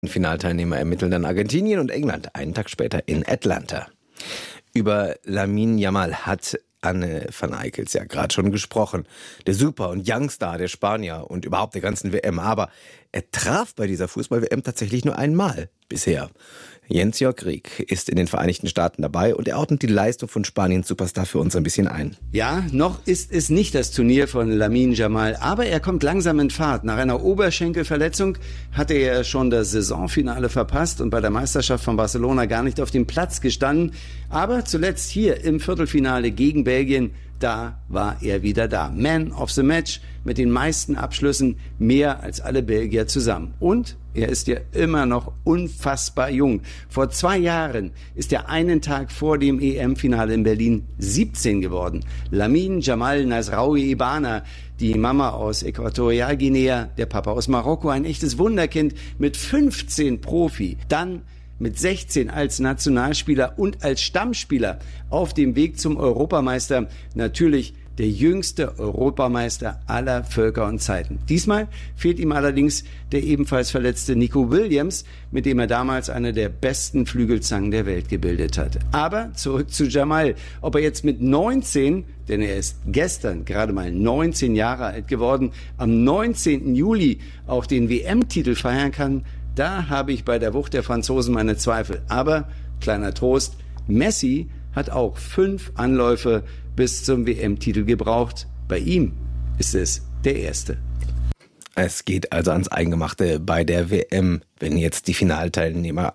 Finalteilnehmer ermitteln dann Argentinien und England einen Tag später in Atlanta. Über Lamine Yamal hat Anne van Eickels ja gerade schon gesprochen. Der Super- und Youngstar der Spanier und überhaupt der ganzen WM. Aber er traf bei dieser Fußball-WM tatsächlich nur einmal bisher. Jens-Jörg Rieck ist in den Vereinigten Staaten dabei und er ordnet die Leistung von Spaniens Superstar für uns ein bisschen ein. Ja, noch ist es nicht das Turnier von Lamine Yamal, aber er kommt langsam in Fahrt. Nach einer Oberschenkelverletzung hatte er schon das Saisonfinale verpasst und bei der Meisterschaft von Barcelona gar nicht auf dem Platz gestanden. Aber zuletzt hier im Viertelfinale gegen Belgien, da war er wieder da. Man of the Match mit den meisten Abschlüssen, mehr als alle Belgier zusammen. Und er ist ja immer noch unfassbar jung. Vor 2 Jahren ist er einen Tag vor dem EM-Finale in Berlin 17 geworden. Lamine Yamal Nasraoui Ibana, die Mama aus Äquatorialguinea, der Papa aus Marokko, ein echtes Wunderkind mit 15 Profi. Dann mit 16 als Nationalspieler und als Stammspieler auf dem Weg zum Europameister. Natürlich der jüngste Europameister aller Völker und Zeiten. Diesmal fehlt ihm allerdings der ebenfalls verletzte Nico Williams, mit dem er damals eine der besten Flügelzangen der Welt gebildet hat. Aber zurück zu Yamal. Ob er jetzt mit 19, denn er ist gestern gerade mal 19 Jahre alt geworden, am 19. Juli auch den WM-Titel feiern kann, da habe ich bei der Wucht der Franzosen meine Zweifel. Aber, kleiner Trost, Messi hat auch 5 Anläufe bis zum WM-Titel gebraucht. Bei ihm ist es der erste. Es geht also ans Eingemachte bei der WM, wenn jetzt die Finalteilnehmer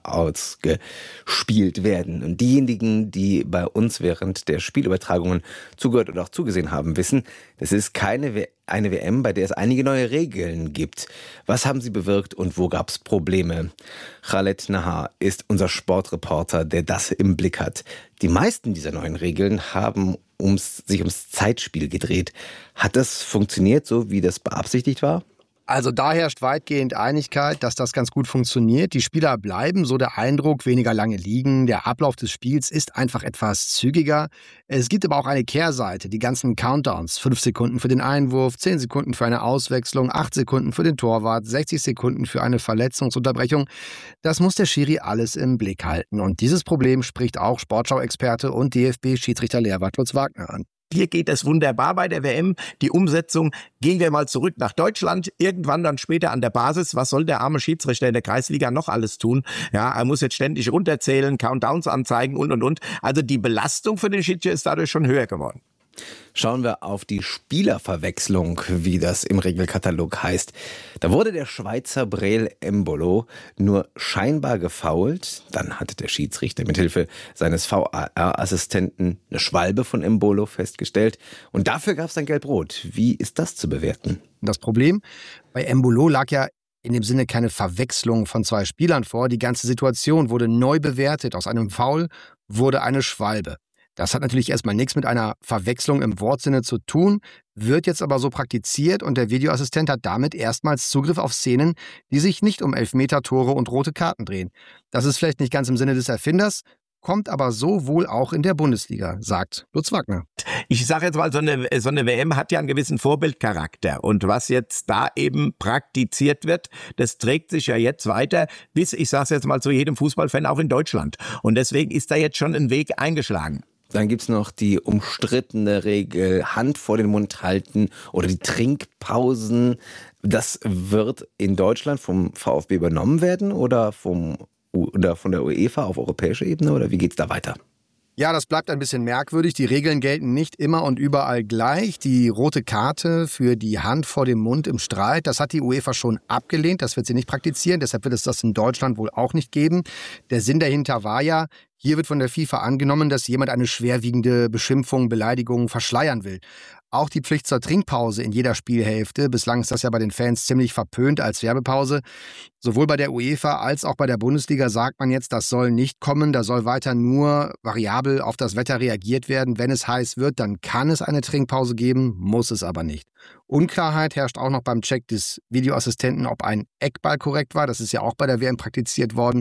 ausgespielt werden. Und diejenigen, die bei uns während der Spielübertragungen zugehört oder auch zugesehen haben, wissen, das ist eine WM, bei der es einige neue Regeln gibt. Was haben sie bewirkt und wo gab es Probleme? Khaled Nahar ist unser Sportreporter, der das im Blick hat. Die meisten dieser neuen Regeln haben sich ums Zeitspiel gedreht. Hat das funktioniert, so wie das beabsichtigt war? Also da herrscht weitgehend Einigkeit, dass das ganz gut funktioniert. Die Spieler bleiben, so der Eindruck, weniger lange liegen. Der Ablauf des Spiels ist einfach etwas zügiger. Es gibt aber auch eine Kehrseite, die ganzen Countdowns. 5 Sekunden für den Einwurf, 10 Sekunden für eine Auswechslung, 8 Sekunden für den Torwart, 60 Sekunden für eine Verletzungsunterbrechung. Das muss der Schiri alles im Blick halten. Und dieses Problem spricht auch Sportschau-Experte und DFB-Schiedsrichter Lehrwart Lutz Wagner an. Hier geht es wunderbar bei der WM. Die Umsetzung, gehen wir mal zurück nach Deutschland, irgendwann dann später an der Basis. Was soll der arme Schiedsrichter in der Kreisliga noch alles tun? Ja, er muss jetzt ständig runterzählen, Countdowns anzeigen und. Also die Belastung für den Schiedsrichter ist dadurch schon höher geworden. Schauen wir auf die Spielerverwechslung, wie das im Regelkatalog heißt. Da wurde der Schweizer Breel Embolo nur scheinbar gefoult. Dann hatte der Schiedsrichter mithilfe seines VAR-Assistenten eine Schwalbe von Embolo festgestellt. Und dafür gab es dann Gelb-Rot. Wie ist das zu bewerten? Das Problem bei Embolo lag ja in dem Sinne keine Verwechslung von 2 Spielern vor. Die ganze Situation wurde neu bewertet. Aus einem Foul wurde eine Schwalbe. Das hat natürlich erstmal nichts mit einer Verwechslung im Wortsinne zu tun, wird jetzt aber so praktiziert und der Videoassistent hat damit erstmals Zugriff auf Szenen, die sich nicht um Elfmeter-Tore und rote Karten drehen. Das ist vielleicht nicht ganz im Sinne des Erfinders, kommt aber so wohl auch in der Bundesliga, sagt Lutz Wagner. Ich sage jetzt mal, so eine WM hat ja einen gewissen Vorbildcharakter. Und was jetzt da eben praktiziert wird, das trägt sich ja jetzt weiter bis, ich sage es jetzt mal, zu jedem Fußballfan auch in Deutschland. Und deswegen ist da jetzt schon ein Weg eingeschlagen. Dann gibt's noch die umstrittene Regel, Hand vor den Mund halten oder die Trinkpausen. Das wird in Deutschland vom VfB übernommen werden oder von der UEFA auf europäischer Ebene oder wie geht's da weiter? Ja, das bleibt ein bisschen merkwürdig. Die Regeln gelten nicht immer und überall gleich. Die rote Karte für die Hand vor dem Mund im Streit, das hat die UEFA schon abgelehnt. Das wird sie nicht praktizieren. Deshalb wird es das in Deutschland wohl auch nicht geben. Der Sinn dahinter war ja, hier wird von der FIFA angenommen, dass jemand eine schwerwiegende Beschimpfung, Beleidigung verschleiern will. Auch die Pflicht zur Trinkpause in jeder Spielhälfte. Bislang ist das ja bei den Fans ziemlich verpönt als Werbepause. Sowohl bei der UEFA als auch bei der Bundesliga sagt man jetzt, das soll nicht kommen. Da soll weiter nur variabel auf das Wetter reagiert werden. Wenn es heiß wird, dann kann es eine Trinkpause geben, muss es aber nicht. Unklarheit herrscht auch noch beim Check des Videoassistenten, ob ein Eckball korrekt war. Das ist ja auch bei der WM praktiziert worden.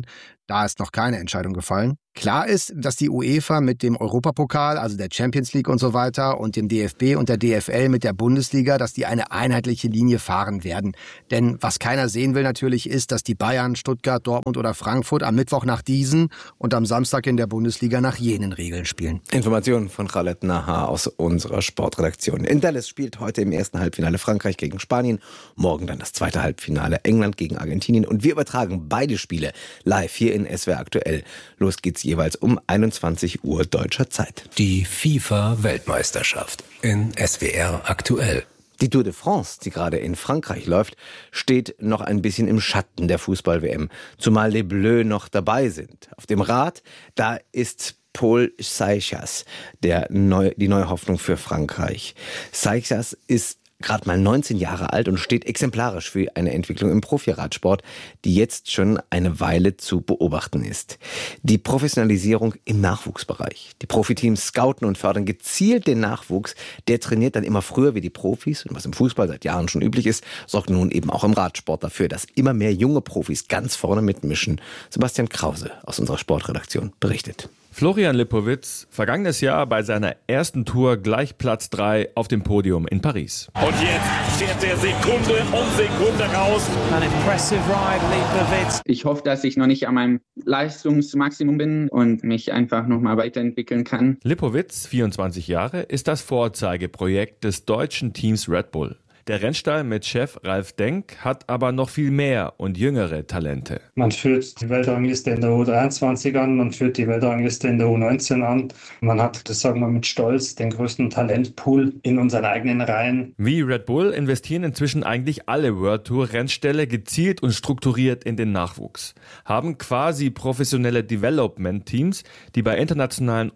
Da ist noch keine Entscheidung gefallen. Klar ist, dass die UEFA mit dem Europapokal, also der Champions League und so weiter, und dem DFB und der DFL mit der Bundesliga, dass die eine einheitliche Linie fahren werden. Denn was keiner sehen will natürlich ist, dass die Bayern, Stuttgart, Dortmund oder Frankfurt am Mittwoch nach diesen und am Samstag in der Bundesliga nach jenen Regeln spielen. Informationen von Khaled Nahar aus unserer Sportredaktion. In Dallas spielt heute im ersten Halbfinale Frankreich gegen Spanien, morgen dann das zweite Halbfinale England gegen Argentinien und wir übertragen beide Spiele live hier in SWR aktuell. Los geht's jeweils um 21 Uhr deutscher Zeit. Die FIFA-Weltmeisterschaft in SWR aktuell. Die Tour de France, die gerade in Frankreich läuft, steht noch ein bisschen im Schatten der Fußball-WM, zumal les Bleus noch dabei sind. Auf dem Rad, da ist Paul Seixas, die neue Hoffnung für Frankreich. Seixas ist gerade mal 19 Jahre alt und steht exemplarisch für eine Entwicklung im Profiradsport, die jetzt schon eine Weile zu beobachten ist. Die Professionalisierung im Nachwuchsbereich. Die Profiteams scouten und fördern gezielt den Nachwuchs. Der trainiert dann immer früher wie die Profis. Und was im Fußball seit Jahren schon üblich ist, sorgt nun eben auch im Radsport dafür, dass immer mehr junge Profis ganz vorne mitmischen. Sebastian Krause aus unserer Sportredaktion berichtet. Florian Lipowitz, vergangenes Jahr bei seiner ersten Tour gleich Platz 3 auf dem Podium in Paris. Und jetzt fährt er Sekunde um Sekunde raus. An impressive ride, Lipowitz. Ich hoffe, dass ich noch nicht an meinem Leistungsmaximum bin und mich einfach nochmal weiterentwickeln kann. Lipowitz, 24 Jahre, ist das Vorzeigeprojekt des deutschen Teams Red Bull. Der Rennstall mit Chef Ralf Denk hat aber noch viel mehr und jüngere Talente. Man führt die Weltrangliste in der U23 an, man führt die Weltrangliste in der U19 an. Man hat, das sagen wir mit Stolz, den größten Talentpool in unseren eigenen Reihen. Wie Red Bull investieren inzwischen eigentlich alle World Tour Rennställe gezielt und strukturiert in den Nachwuchs. Haben quasi professionelle Development-Teams, die bei internationalen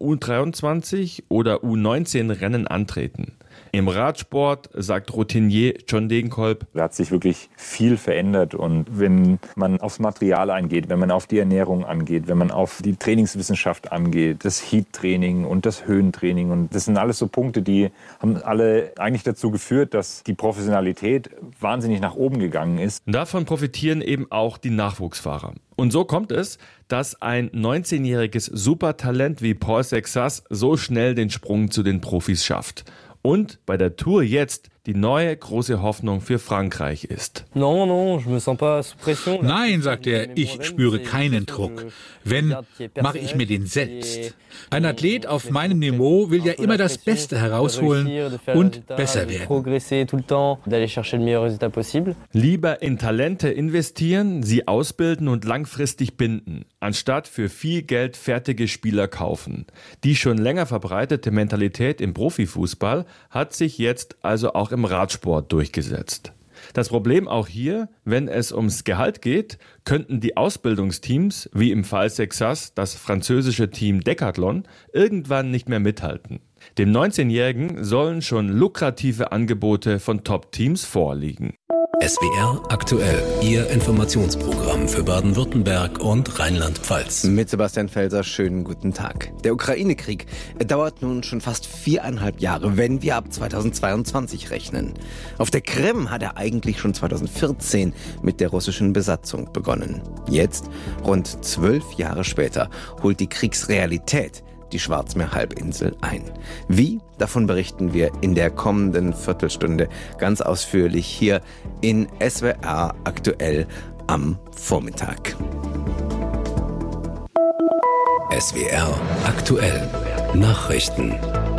U23 oder U19 Rennen antreten. Im Radsport, sagt Routinier John Degenkolb, da hat sich wirklich viel verändert und wenn man aufs Material eingeht, wenn man auf die Ernährung angeht, wenn man auf die Trainingswissenschaft angeht, das Heat-Training und das Höhentraining und das sind alles so Punkte, die haben alle eigentlich dazu geführt, dass die Professionalität wahnsinnig nach oben gegangen ist. Davon profitieren eben auch die Nachwuchsfahrer. Und so kommt es, dass ein 19-jähriges Supertalent wie Paul Seixas so schnell den Sprung zu den Profis schafft. Und bei der Tour jetzt die neue große Hoffnung für Frankreich ist. Nein, sagt er, ich spüre keinen Druck. Wenn, mache ich mir den selbst. Ein Athlet auf meinem Niveau will ja immer das Beste herausholen und besser werden. Lieber in Talente investieren, sie ausbilden und langfristig binden, anstatt für viel Geld fertige Spieler kaufen. Die schon länger verbreitete Mentalität im Profifußball hat sich jetzt also auch im Radsport durchgesetzt. Das Problem auch hier, wenn es ums Gehalt geht, könnten die Ausbildungsteams, wie im Fall Seixas das französische Team Decathlon, irgendwann nicht mehr mithalten. Dem 19-Jährigen sollen schon lukrative Angebote von Top-Teams vorliegen. SWR aktuell, Ihr Informationsprogramm für Baden-Württemberg und Rheinland-Pfalz. Mit Sebastian Felser, schönen guten Tag. Der Ukraine-Krieg dauert nun schon fast 4,5 Jahre, wenn wir ab 2022 rechnen. Auf der Krim hat er eigentlich schon 2014 mit der russischen Besatzung begonnen. Jetzt, rund 12 Jahre später, holt die Kriegsrealität die Schwarzmeer-Halbinsel ein. Wie? Davon berichten wir in der kommenden Viertelstunde ganz ausführlich hier in SWR aktuell am Vormittag. SWR aktuell Nachrichten.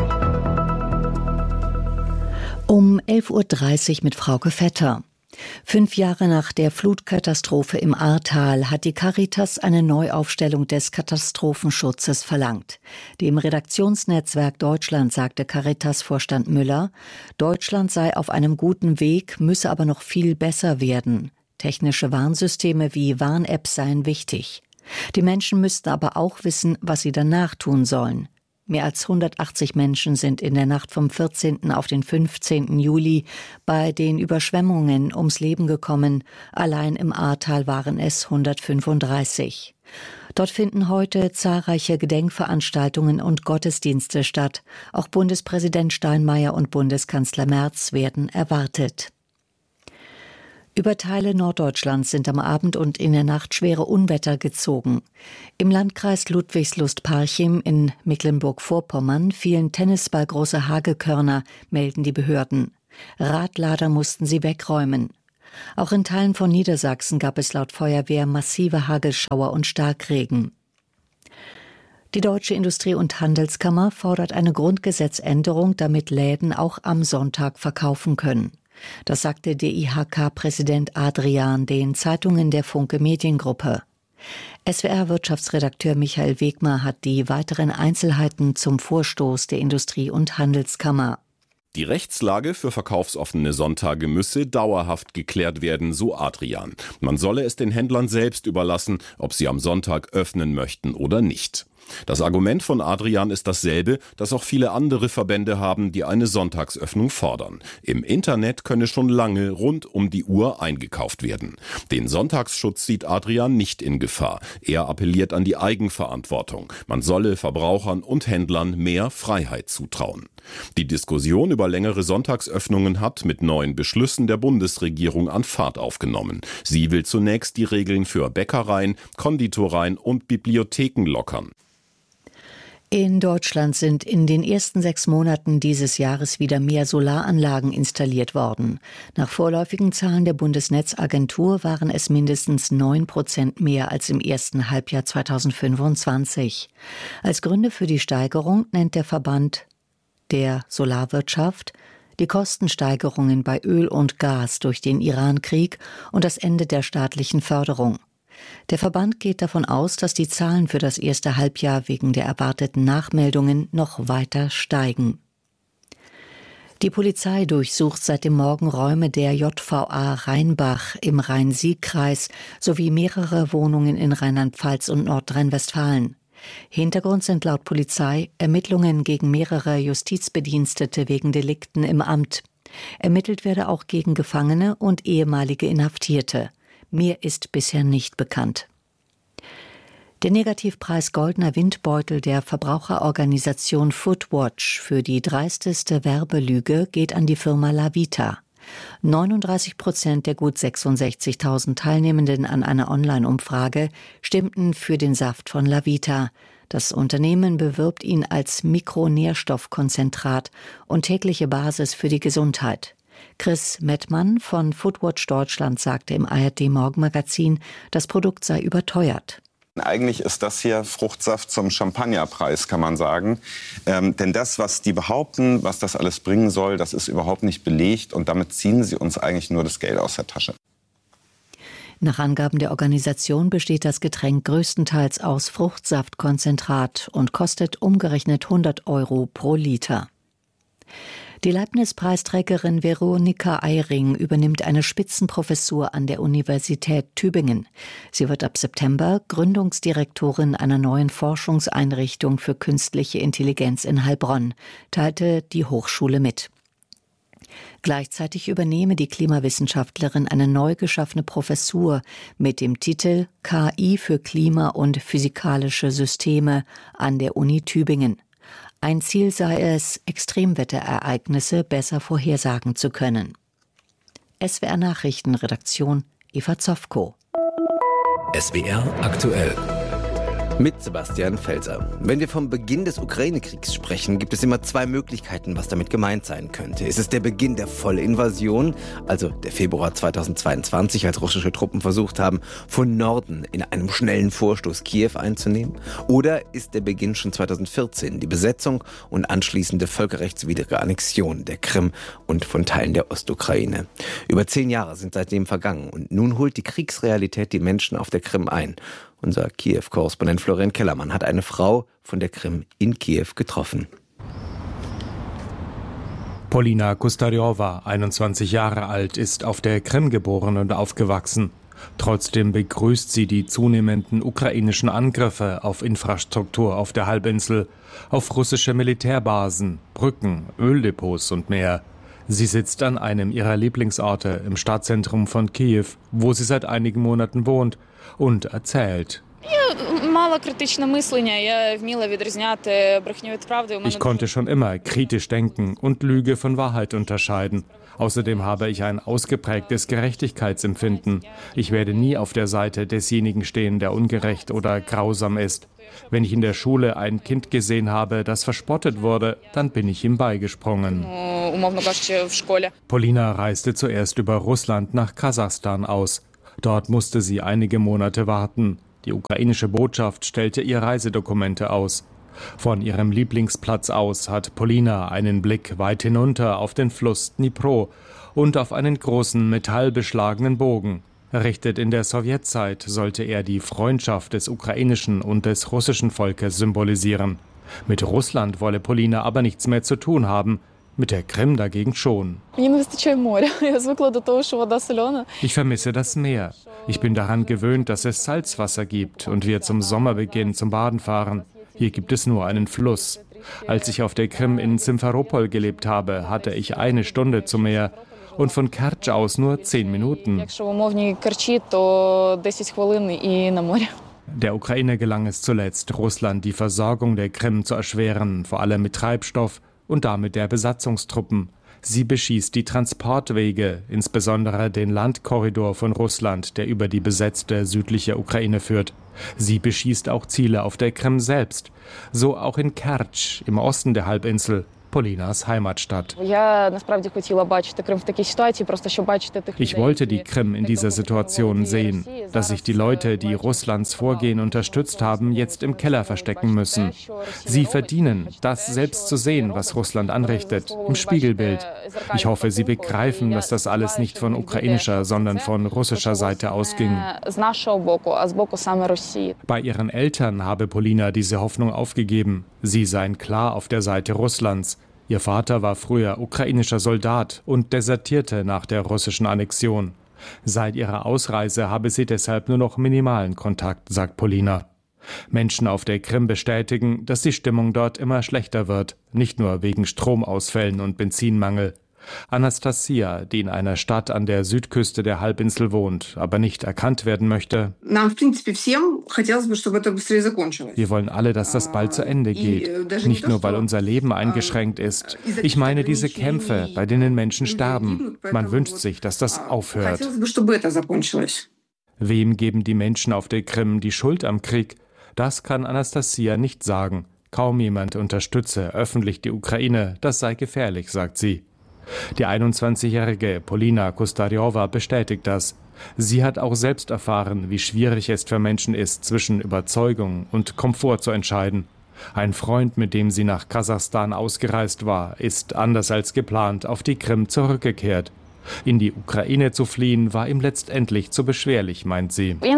Um 11.30 Uhr mit Frauke Vetter. 5 Jahre nach der Flutkatastrophe im Ahrtal hat die Caritas eine Neuaufstellung des Katastrophenschutzes verlangt. Dem Redaktionsnetzwerk Deutschland sagte Caritas-Vorstand Müller, Deutschland sei auf einem guten Weg, müsse aber noch viel besser werden. Technische Warnsysteme wie Warn-Apps seien wichtig. Die Menschen müssten aber auch wissen, was sie danach tun sollen. Mehr als 180 Menschen sind in der Nacht vom 14. auf den 15. Juli bei den Überschwemmungen ums Leben gekommen. Allein im Ahrtal waren es 135. Dort finden heute zahlreiche Gedenkveranstaltungen und Gottesdienste statt. Auch Bundespräsident Steinmeier und Bundeskanzler Merz werden erwartet. Über Teile Norddeutschlands sind am Abend und in der Nacht schwere Unwetter gezogen. Im Landkreis Ludwigslust-Parchim in Mecklenburg-Vorpommern fielen tennisballgroße Hagelkörner, melden die Behörden. Radlader mussten sie wegräumen. Auch in Teilen von Niedersachsen gab es laut Feuerwehr massive Hagelschauer und Starkregen. Die Deutsche Industrie- und Handelskammer fordert eine Grundgesetzänderung, damit Läden auch am Sonntag verkaufen können. Das sagte DIHK-Präsident Adrian den Zeitungen der Funke Mediengruppe. SWR-Wirtschaftsredakteur Michael Wegmer hat die weiteren Einzelheiten zum Vorstoß der Industrie- und Handelskammer. Die Rechtslage für verkaufsoffene Sonntage müsse dauerhaft geklärt werden, so Adrian. Man solle es den Händlern selbst überlassen, ob sie am Sonntag öffnen möchten oder nicht. Das Argument von Adrian ist dasselbe, das auch viele andere Verbände haben, die eine Sonntagsöffnung fordern. Im Internet könne schon lange rund um die Uhr eingekauft werden. Den Sonntagsschutz sieht Adrian nicht in Gefahr. Er appelliert an die Eigenverantwortung. Man solle Verbrauchern und Händlern mehr Freiheit zutrauen. Die Diskussion über längere Sonntagsöffnungen hat mit neuen Beschlüssen der Bundesregierung an Fahrt aufgenommen. Sie will zunächst die Regeln für Bäckereien, Konditoreien und Bibliotheken lockern. In Deutschland sind in den ersten 6 Monaten dieses Jahres wieder mehr Solaranlagen installiert worden. Nach vorläufigen Zahlen der Bundesnetzagentur waren es mindestens 9% mehr als im ersten Halbjahr 2025. Als Gründe für die Steigerung nennt der Verband der Solarwirtschaft die Kostensteigerungen bei Öl und Gas durch den Iran-Krieg und das Ende der staatlichen Förderung. Der Verband geht davon aus, dass die Zahlen für das erste Halbjahr wegen der erwarteten Nachmeldungen noch weiter steigen. Die Polizei durchsucht seit dem Morgen Räume der JVA Rheinbach im Rhein-Sieg-Kreis sowie mehrere Wohnungen in Rheinland-Pfalz und Nordrhein-Westfalen. Hintergrund sind laut Polizei Ermittlungen gegen mehrere Justizbedienstete wegen Delikten im Amt. Ermittelt werde auch gegen Gefangene und ehemalige Inhaftierte. Mehr ist bisher nicht bekannt. Der Negativpreis Goldener Windbeutel der Verbraucherorganisation Foodwatch für die dreisteste Werbelüge geht an die Firma Lavita. 39% der gut 66.000 Teilnehmenden an einer Online-Umfrage stimmten für den Saft von Lavita. Das Unternehmen bewirbt ihn als Mikronährstoffkonzentrat und tägliche Basis für die Gesundheit. Chris Mettmann von Foodwatch Deutschland sagte im ARD-Morgenmagazin, das Produkt sei überteuert. Eigentlich ist das hier Fruchtsaft zum Champagnerpreis, kann man sagen. Denn das, was die behaupten, was das alles bringen soll, das ist überhaupt nicht belegt. Und damit ziehen sie uns eigentlich nur das Geld aus der Tasche. Nach Angaben der Organisation besteht das Getränk größtenteils aus Fruchtsaftkonzentrat und kostet umgerechnet 100 € pro Liter. Die Leibniz-Preisträgerin Veronika Eyring übernimmt eine Spitzenprofessur an der Universität Tübingen. Sie wird ab September Gründungsdirektorin einer neuen Forschungseinrichtung für künstliche Intelligenz in Heilbronn, teilte die Hochschule mit. Gleichzeitig übernehme die Klimawissenschaftlerin eine neu geschaffene Professur mit dem Titel KI für Klima- und physikalische Systeme an der Uni Tübingen. Ein Ziel sei es, Extremwetterereignisse besser vorhersagen zu können. SWR Nachrichtenredaktion Eva Zofko. SWR aktuell. Mit Sebastian Felser. Wenn wir vom Beginn des Ukraine-Kriegs sprechen, gibt es immer 2 Möglichkeiten, was damit gemeint sein könnte. Ist es der Beginn der Vollinvasion, also der Februar 2022, als russische Truppen versucht haben, von Norden in einem schnellen Vorstoß Kiew einzunehmen? Oder ist der Beginn schon 2014, die Besetzung und anschließende völkerrechtswidrige Annexion der Krim und von Teilen der Ostukraine? Über 10 Jahre sind seitdem vergangen und nun holt die Kriegsrealität die Menschen auf der Krim ein. Unser Kiew-Korrespondent Florian Kellermann hat eine Frau von der Krim in Kiew getroffen. Polina Kustarjowa, 21 Jahre alt, ist auf der Krim geboren und aufgewachsen. Trotzdem begrüßt sie die zunehmenden ukrainischen Angriffe auf Infrastruktur auf der Halbinsel, auf russische Militärbasen, Brücken, Öldepots und mehr. Sie sitzt an einem ihrer Lieblingsorte im Stadtzentrum von Kiew, wo sie seit einigen Monaten wohnt, und erzählt: Ich konnte schon immer kritisch denken und Lüge von Wahrheit unterscheiden. Außerdem habe ich ein ausgeprägtes Gerechtigkeitsempfinden. Ich werde nie auf der Seite desjenigen stehen, der ungerecht oder grausam ist. Wenn ich in der Schule ein Kind gesehen habe, das verspottet wurde, dann bin ich ihm beigesprungen. Polina reiste zuerst über Russland nach Kasachstan aus. Dort musste sie einige Monate warten. Die ukrainische Botschaft stellte ihr Reisedokumente aus. Von ihrem Lieblingsplatz aus hat Polina einen Blick weit hinunter auf den Fluss Dnipro und auf einen großen metallbeschlagenen Bogen. Errichtet in der Sowjetzeit sollte er die Freundschaft des ukrainischen und des russischen Volkes symbolisieren. Mit Russland wolle Polina aber nichts mehr zu tun haben, mit der Krim dagegen schon. Ich vermisse das Meer. Ich bin daran gewöhnt, dass es Salzwasser gibt und wir zum Sommerbeginn zum Baden fahren. Hier gibt es nur einen Fluss. Als ich auf der Krim in Simferopol gelebt habe, hatte ich 1 Stunde zum Meer und von Kertsch aus nur 10 Minuten. Der Ukraine gelang es zuletzt, Russland die Versorgung der Krim zu erschweren, vor allem mit Treibstoff und damit der Besatzungstruppen. Sie beschießt die Transportwege, insbesondere den Landkorridor von Russland, der über die besetzte südliche Ukraine führt. Sie beschießt auch Ziele auf der Krim selbst, so auch in Kertsch im Osten der Halbinsel, Polinas Heimatstadt. Ich wollte die Krim in dieser Situation sehen, dass sich die Leute, die Russlands Vorgehen unterstützt haben, jetzt im Keller verstecken müssen. Sie verdienen, das selbst zu sehen, was Russland anrichtet, im Spiegelbild. Ich hoffe, sie begreifen, dass das alles nicht von ukrainischer, sondern von russischer Seite ausging. Bei ihren Eltern habe Polina diese Hoffnung aufgegeben. Sie seien klar auf der Seite Russlands. Ihr Vater war früher ukrainischer Soldat und desertierte nach der russischen Annexion. Seit ihrer Ausreise habe sie deshalb nur noch minimalen Kontakt, sagt Polina. Menschen auf der Krim bestätigen, dass die Stimmung dort immer schlechter wird, nicht nur wegen Stromausfällen und Benzinmangel. Anastasia, die in einer Stadt an der Südküste der Halbinsel wohnt, aber nicht erkannt werden möchte. Wir wollen alle, dass das bald zu Ende geht. Nicht nur, weil unser Leben eingeschränkt ist. Ich meine diese Kämpfe, bei denen Menschen sterben. Man wünscht sich, dass das aufhört. Wem geben die Menschen auf der Krim die Schuld am Krieg? Das kann Anastasia nicht sagen. Kaum jemand unterstütze öffentlich die Ukraine. Das sei gefährlich, sagt sie. Die 21-jährige Polina Kustarjowa bestätigt das. Sie hat auch selbst erfahren, wie schwierig es für Menschen ist, zwischen Überzeugung und Komfort zu entscheiden. Ein Freund, mit dem sie nach Kasachstan ausgereist war, ist anders als geplant auf die Krim zurückgekehrt. In die Ukraine zu fliehen, war ihm letztendlich zu beschwerlich, meint sie. Bei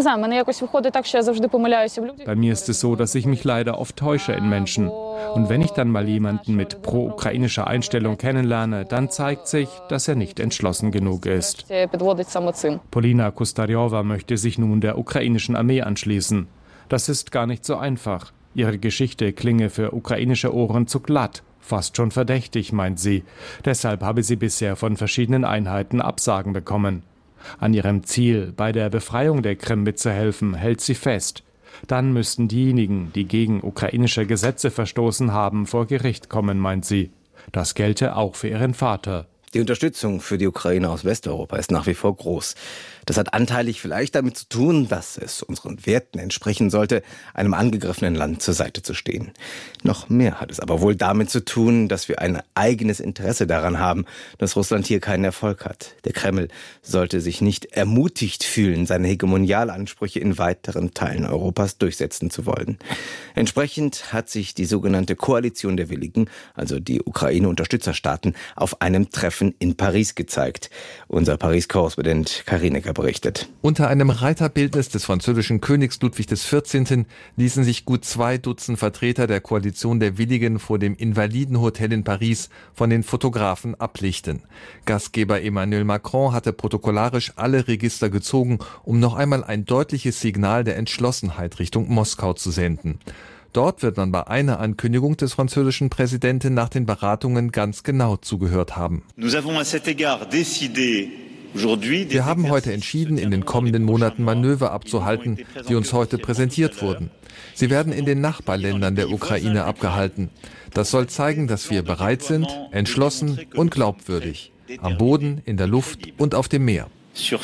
mir ist es so, dass ich mich leider oft täusche in Menschen. Und wenn ich dann mal jemanden mit pro-ukrainischer Einstellung kennenlerne, dann zeigt sich, dass er nicht entschlossen genug ist. Polina Kustarjowa möchte sich nun der ukrainischen Armee anschließen. Das ist gar nicht so einfach. Ihre Geschichte klinge für ukrainische Ohren zu glatt. Fast schon verdächtig, meint sie. Deshalb habe sie bisher von verschiedenen Einheiten Absagen bekommen. An ihrem Ziel, bei der Befreiung der Krim mitzuhelfen, hält sie fest. Dann müssten diejenigen, die gegen ukrainische Gesetze verstoßen haben, vor Gericht kommen, meint sie. Das gelte auch für ihren Vater. Die Unterstützung für die Ukraine aus Westeuropa ist nach wie vor groß. Das hat anteilig vielleicht damit zu tun, dass es unseren Werten entsprechen sollte, einem angegriffenen Land zur Seite zu stehen. Noch mehr hat es aber wohl damit zu tun, dass wir ein eigenes Interesse daran haben, dass Russland hier keinen Erfolg hat. Der Kreml sollte sich nicht ermutigt fühlen, seine Hegemonialansprüche in weiteren Teilen Europas durchsetzen zu wollen. Entsprechend hat sich die sogenannte Koalition der Willigen, also die Ukraine-Unterstützerstaaten, auf einem Treffen in Paris gezeigt. Unser Paris-Korrespondent Karinecker berichtet. Unter einem Reiterbildnis des französischen Königs Ludwig XIV. Ließen sich gut 2 Dutzend Vertreter der Koalition der Willigen vor dem Invalidenhotel in Paris von den Fotografen ablichten. Gastgeber Emmanuel Macron hatte protokollarisch alle Register gezogen, um noch einmal ein deutliches Signal der Entschlossenheit Richtung Moskau zu senden. Dort wird man bei einer Ankündigung des französischen Präsidenten nach den Beratungen ganz genau zugehört haben. Nous avons à cet égard décidé Wir haben heute entschieden, in den kommenden Monaten Manöver abzuhalten, die uns heute präsentiert wurden. Sie werden in den Nachbarländern der Ukraine abgehalten. Das soll zeigen, dass wir bereit sind, entschlossen und glaubwürdig. Am Boden, in der Luft und auf dem Meer.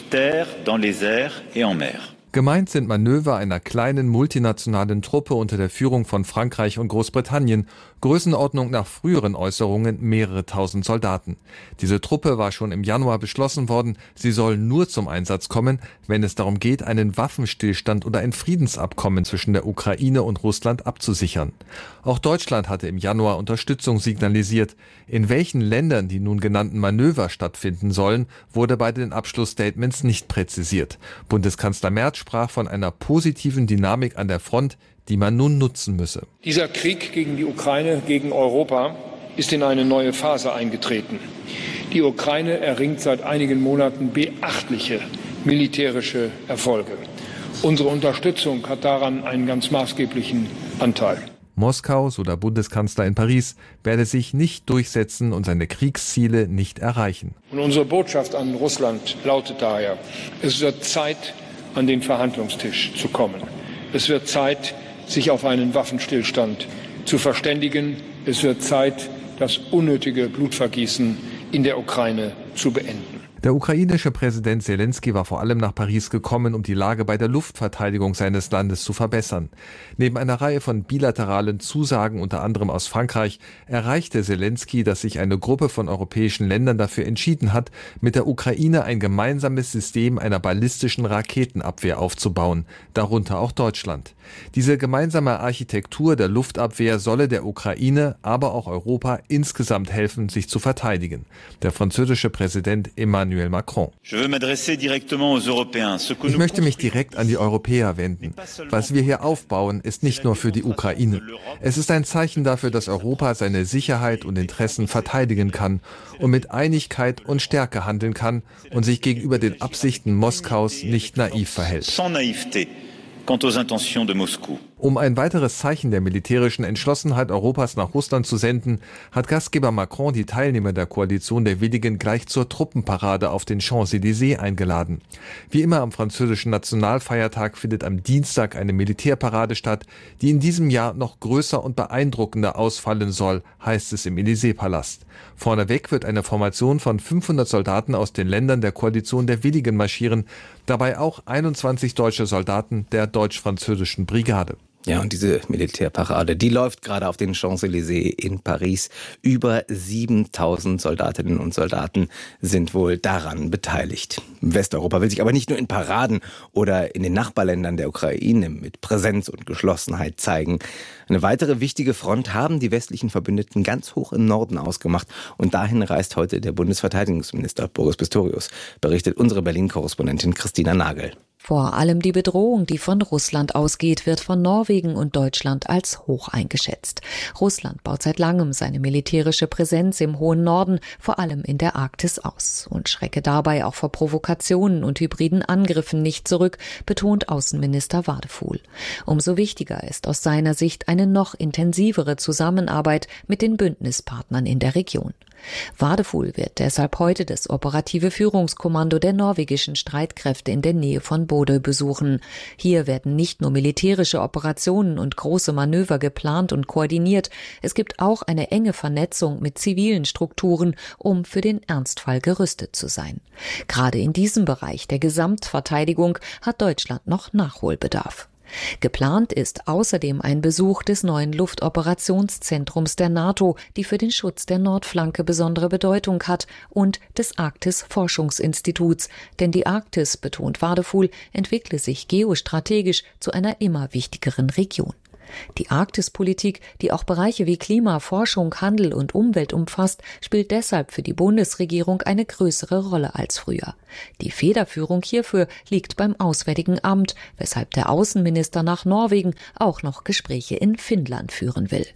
Gemeint sind Manöver einer kleinen multinationalen Truppe unter der Führung von Frankreich und Großbritannien, Größenordnung nach früheren Äußerungen mehrere tausend Soldaten. Diese Truppe war schon im Januar beschlossen worden, sie soll nur zum Einsatz kommen, wenn es darum geht, einen Waffenstillstand oder ein Friedensabkommen zwischen der Ukraine und Russland abzusichern. Auch Deutschland hatte im Januar Unterstützung signalisiert. In welchen Ländern die nun genannten Manöver stattfinden sollen, wurde bei den Abschlussstatements nicht präzisiert. Bundeskanzler Merz sprach von einer positiven Dynamik an der Front, die man nun nutzen müsse. Dieser Krieg gegen die Ukraine, gegen Europa, ist in eine neue Phase eingetreten. Die Ukraine erringt seit einigen Monaten beachtliche militärische Erfolge. Unsere Unterstützung hat daran einen ganz maßgeblichen Anteil. Moskau, so der Bundeskanzler in Paris, werde sich nicht durchsetzen und seine Kriegsziele nicht erreichen. Und unsere Botschaft an Russland lautet daher: Es wird Zeit, an den Verhandlungstisch zu kommen. Es wird Zeit, sich auf einen Waffenstillstand zu verständigen. Es wird Zeit, das unnötige Blutvergießen in der Ukraine zu beenden. Der ukrainische Präsident Selenskyj war vor allem nach Paris gekommen, um die Lage bei der Luftverteidigung seines Landes zu verbessern. Neben einer Reihe von bilateralen Zusagen, unter anderem aus Frankreich, erreichte Selenskyj, dass sich eine Gruppe von europäischen Ländern dafür entschieden hat, mit der Ukraine ein gemeinsames System einer ballistischen Raketenabwehr aufzubauen, darunter auch Deutschland. Diese gemeinsame Architektur der Luftabwehr solle der Ukraine, aber auch Europa insgesamt helfen, sich zu verteidigen. Der französische Präsident Emmanuel Macron. Ich möchte mich direkt an die Europäer wenden. Was wir hier aufbauen, ist nicht nur für die Ukraine. Es ist ein Zeichen dafür, dass Europa seine Sicherheit und Interessen verteidigen kann und mit Einigkeit und Stärke handeln kann und sich gegenüber den Absichten Moskaus nicht naiv verhält. Um ein weiteres Zeichen der militärischen Entschlossenheit Europas nach Russland zu senden, hat Gastgeber Macron die Teilnehmer der Koalition der Willigen gleich zur Truppenparade auf den Champs-Élysées eingeladen. Wie immer am französischen Nationalfeiertag findet am Dienstag eine Militärparade statt, die in diesem Jahr noch größer und beeindruckender ausfallen soll, heißt es im Élysée-Palast. Vorneweg wird eine Formation von 500 Soldaten aus den Ländern der Koalition der Willigen marschieren, dabei auch 21 deutsche Soldaten der deutsch-französischen Brigade. Ja, und diese Militärparade, die läuft gerade auf den Champs-Élysées in Paris. Über 7000 Soldatinnen und Soldaten sind wohl daran beteiligt. Westeuropa will sich aber nicht nur in Paraden oder in den Nachbarländern der Ukraine mit Präsenz und Geschlossenheit zeigen. Eine weitere wichtige Front haben die westlichen Verbündeten ganz hoch im Norden ausgemacht. Und dahin reist heute der Bundesverteidigungsminister Boris Pistorius, berichtet unsere Berlin-Korrespondentin Christina Nagel. Vor allem die Bedrohung, die von Russland ausgeht, wird von Norwegen und Deutschland als hoch eingeschätzt. Russland baut seit langem seine militärische Präsenz im hohen Norden, vor allem in der Arktis, aus und schrecke dabei auch vor Provokationen und hybriden Angriffen nicht zurück, betont Außenminister Wadefuhl. Umso wichtiger ist aus seiner Sicht eine noch intensivere Zusammenarbeit mit den Bündnispartnern in der Region. Wadefuhl wird deshalb heute das operative Führungskommando der norwegischen Streitkräfte in der Nähe von Bodø besuchen. Hier werden nicht nur militärische Operationen und große Manöver geplant und koordiniert, es gibt auch eine enge Vernetzung mit zivilen Strukturen, um für den Ernstfall gerüstet zu sein. Gerade in diesem Bereich der Gesamtverteidigung hat Deutschland noch Nachholbedarf. Geplant ist außerdem ein Besuch des neuen Luftoperationszentrums der NATO, die für den Schutz der Nordflanke besondere Bedeutung hat, und des Arktis-Forschungsinstituts. Denn die Arktis, betont Wadefuhl, entwickle sich geostrategisch zu einer immer wichtigeren Region. Die Arktispolitik, die auch Bereiche wie Klima, Forschung, Handel und Umwelt umfasst, spielt deshalb für die Bundesregierung eine größere Rolle als früher. Die Federführung hierfür liegt beim Auswärtigen Amt, weshalb der Außenminister nach Norwegen auch noch Gespräche in Finnland führen will.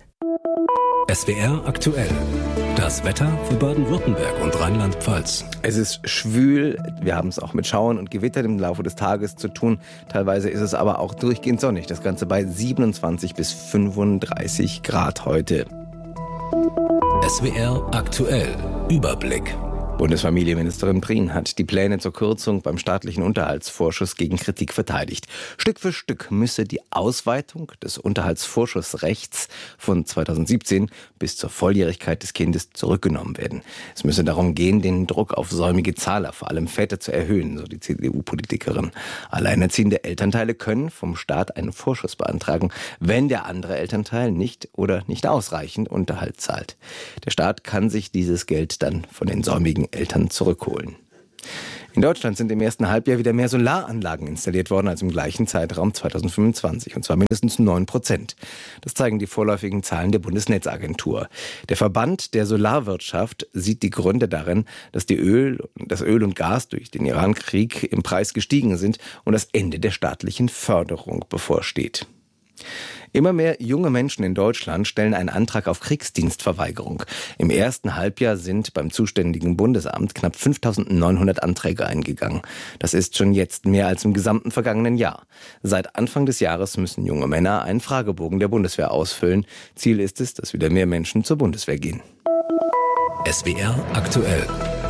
SWR aktuell. Das Wetter für Baden-Württemberg und Rheinland-Pfalz. Es ist schwül, wir haben es auch mit Schauern und Gewittern im Laufe des Tages zu tun. Teilweise ist es aber auch durchgehend sonnig. Das Ganze bei 27 bis 35 Grad heute. SWR aktuell. Überblick. Bundesfamilienministerin Prien hat die Pläne zur Kürzung beim staatlichen Unterhaltsvorschuss gegen Kritik verteidigt. Stück für Stück müsse die Ausweitung des Unterhaltsvorschussrechts von 2017 bis zur Volljährigkeit des Kindes zurückgenommen werden. Es müsse darum gehen, den Druck auf säumige Zahler, vor allem Väter, zu erhöhen, so die CDU-Politikerin. Alleinerziehende Elternteile können vom Staat einen Vorschuss beantragen, wenn der andere Elternteil nicht oder nicht ausreichend Unterhalt zahlt. Der Staat kann sich dieses Geld dann von den säumigen Eltern zurückholen. In Deutschland sind im ersten Halbjahr wieder mehr Solaranlagen installiert worden als im gleichen Zeitraum 2025, und zwar mindestens 9%. Das zeigen die vorläufigen Zahlen der Bundesnetzagentur. Der Verband der Solarwirtschaft sieht die Gründe darin, dass das Öl und Gas durch den Iran-Krieg im Preis gestiegen sind und das Ende der staatlichen Förderung bevorsteht. Immer mehr junge Menschen in Deutschland stellen einen Antrag auf Kriegsdienstverweigerung. Im ersten Halbjahr sind beim zuständigen Bundesamt knapp 5.900 Anträge eingegangen. Das ist schon jetzt mehr als im gesamten vergangenen Jahr. Seit Anfang des Jahres müssen junge Männer einen Fragebogen der Bundeswehr ausfüllen. Ziel ist es, dass wieder mehr Menschen zur Bundeswehr gehen. SWR aktuell.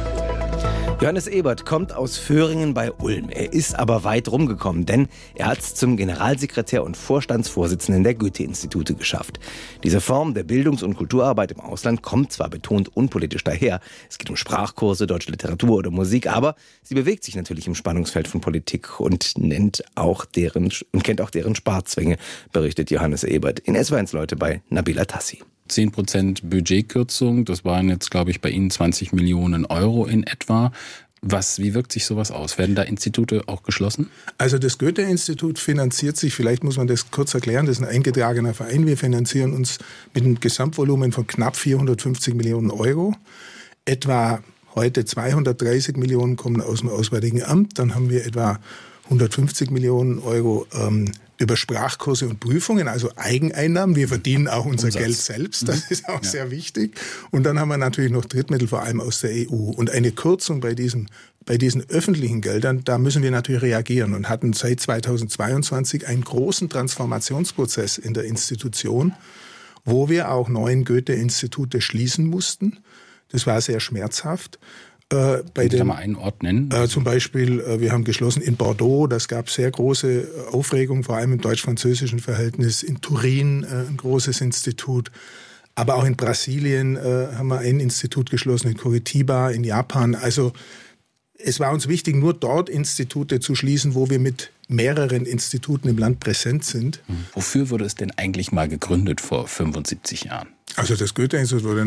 Johannes Ebert kommt aus Föhringen bei Ulm. Er ist aber weit rumgekommen, denn er hat es zum Generalsekretär und Vorstandsvorsitzenden der Goethe-Institute geschafft. Diese Form der Bildungs- und Kulturarbeit im Ausland kommt zwar betont unpolitisch daher, es geht um Sprachkurse, deutsche Literatur oder Musik, aber sie bewegt sich natürlich im Spannungsfeld von Politik und kennt auch deren Sparzwänge, berichtet Johannes Ebert in SW1 Leute bei Nabila Tassi. 10% Budgetkürzung, das waren jetzt, glaube ich, bei Ihnen 20 Millionen Euro in etwa. Wie wirkt sich sowas aus? Werden da Institute auch geschlossen? Also das Goethe-Institut finanziert sich, vielleicht muss man das kurz erklären, das ist ein eingetragener Verein. Wir finanzieren uns mit einem Gesamtvolumen von knapp 450 Millionen Euro. Etwa heute 230 Millionen kommen aus dem Auswärtigen Amt. Dann haben wir etwa 150 Millionen Euro über Sprachkurse und Prüfungen, also Eigeneinnahmen. Wir verdienen auch unser Geld selbst, das ist auch sehr wichtig. Und dann haben wir natürlich noch Drittmittel, vor allem aus der EU. Und eine Kürzung bei diesen öffentlichen Geldern, da müssen wir natürlich reagieren und hatten seit 2022 einen großen Transformationsprozess in der Institution, wo wir auch 9 Goethe-Institute schließen mussten. Das war sehr schmerzhaft. Können Sie da mal einen Ort nennen? Zum Beispiel, wir haben geschlossen in Bordeaux, das gab sehr große Aufregung, vor allem im deutsch-französischen Verhältnis. In Turin ein großes Institut, aber auch in Brasilien haben wir ein Institut geschlossen, in Curitiba, in Japan. Also es war uns wichtig, nur dort Institute zu schließen, wo wir mit mehreren Instituten im Land präsent sind. Wofür wurde es denn eigentlich mal gegründet vor 75 Jahren? Also das Goethe-Institut wurde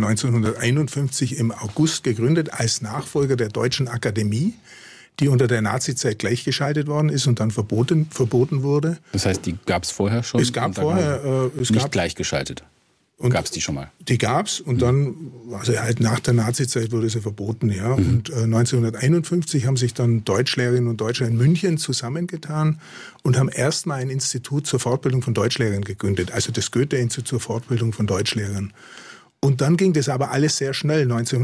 1951 im August gegründet als Nachfolger der Deutschen Akademie, die unter der Nazizeit gleichgeschaltet worden ist und dann verboten wurde. Das heißt, die gab es vorher schon? Es gab vorher... nicht gleichgeschaltet? Gab es die schon mal? Die gab es und dann, also halt nach der Nazizeit wurde sie verboten, ja. Und 1951 haben sich dann Deutschlehrerinnen und Deutschlehrer in München zusammengetan und haben erstmal ein Institut zur Fortbildung von Deutschlehrern gegründet, also das Goethe-Institut zur Fortbildung von Deutschlehrern. Und dann ging das aber alles sehr schnell.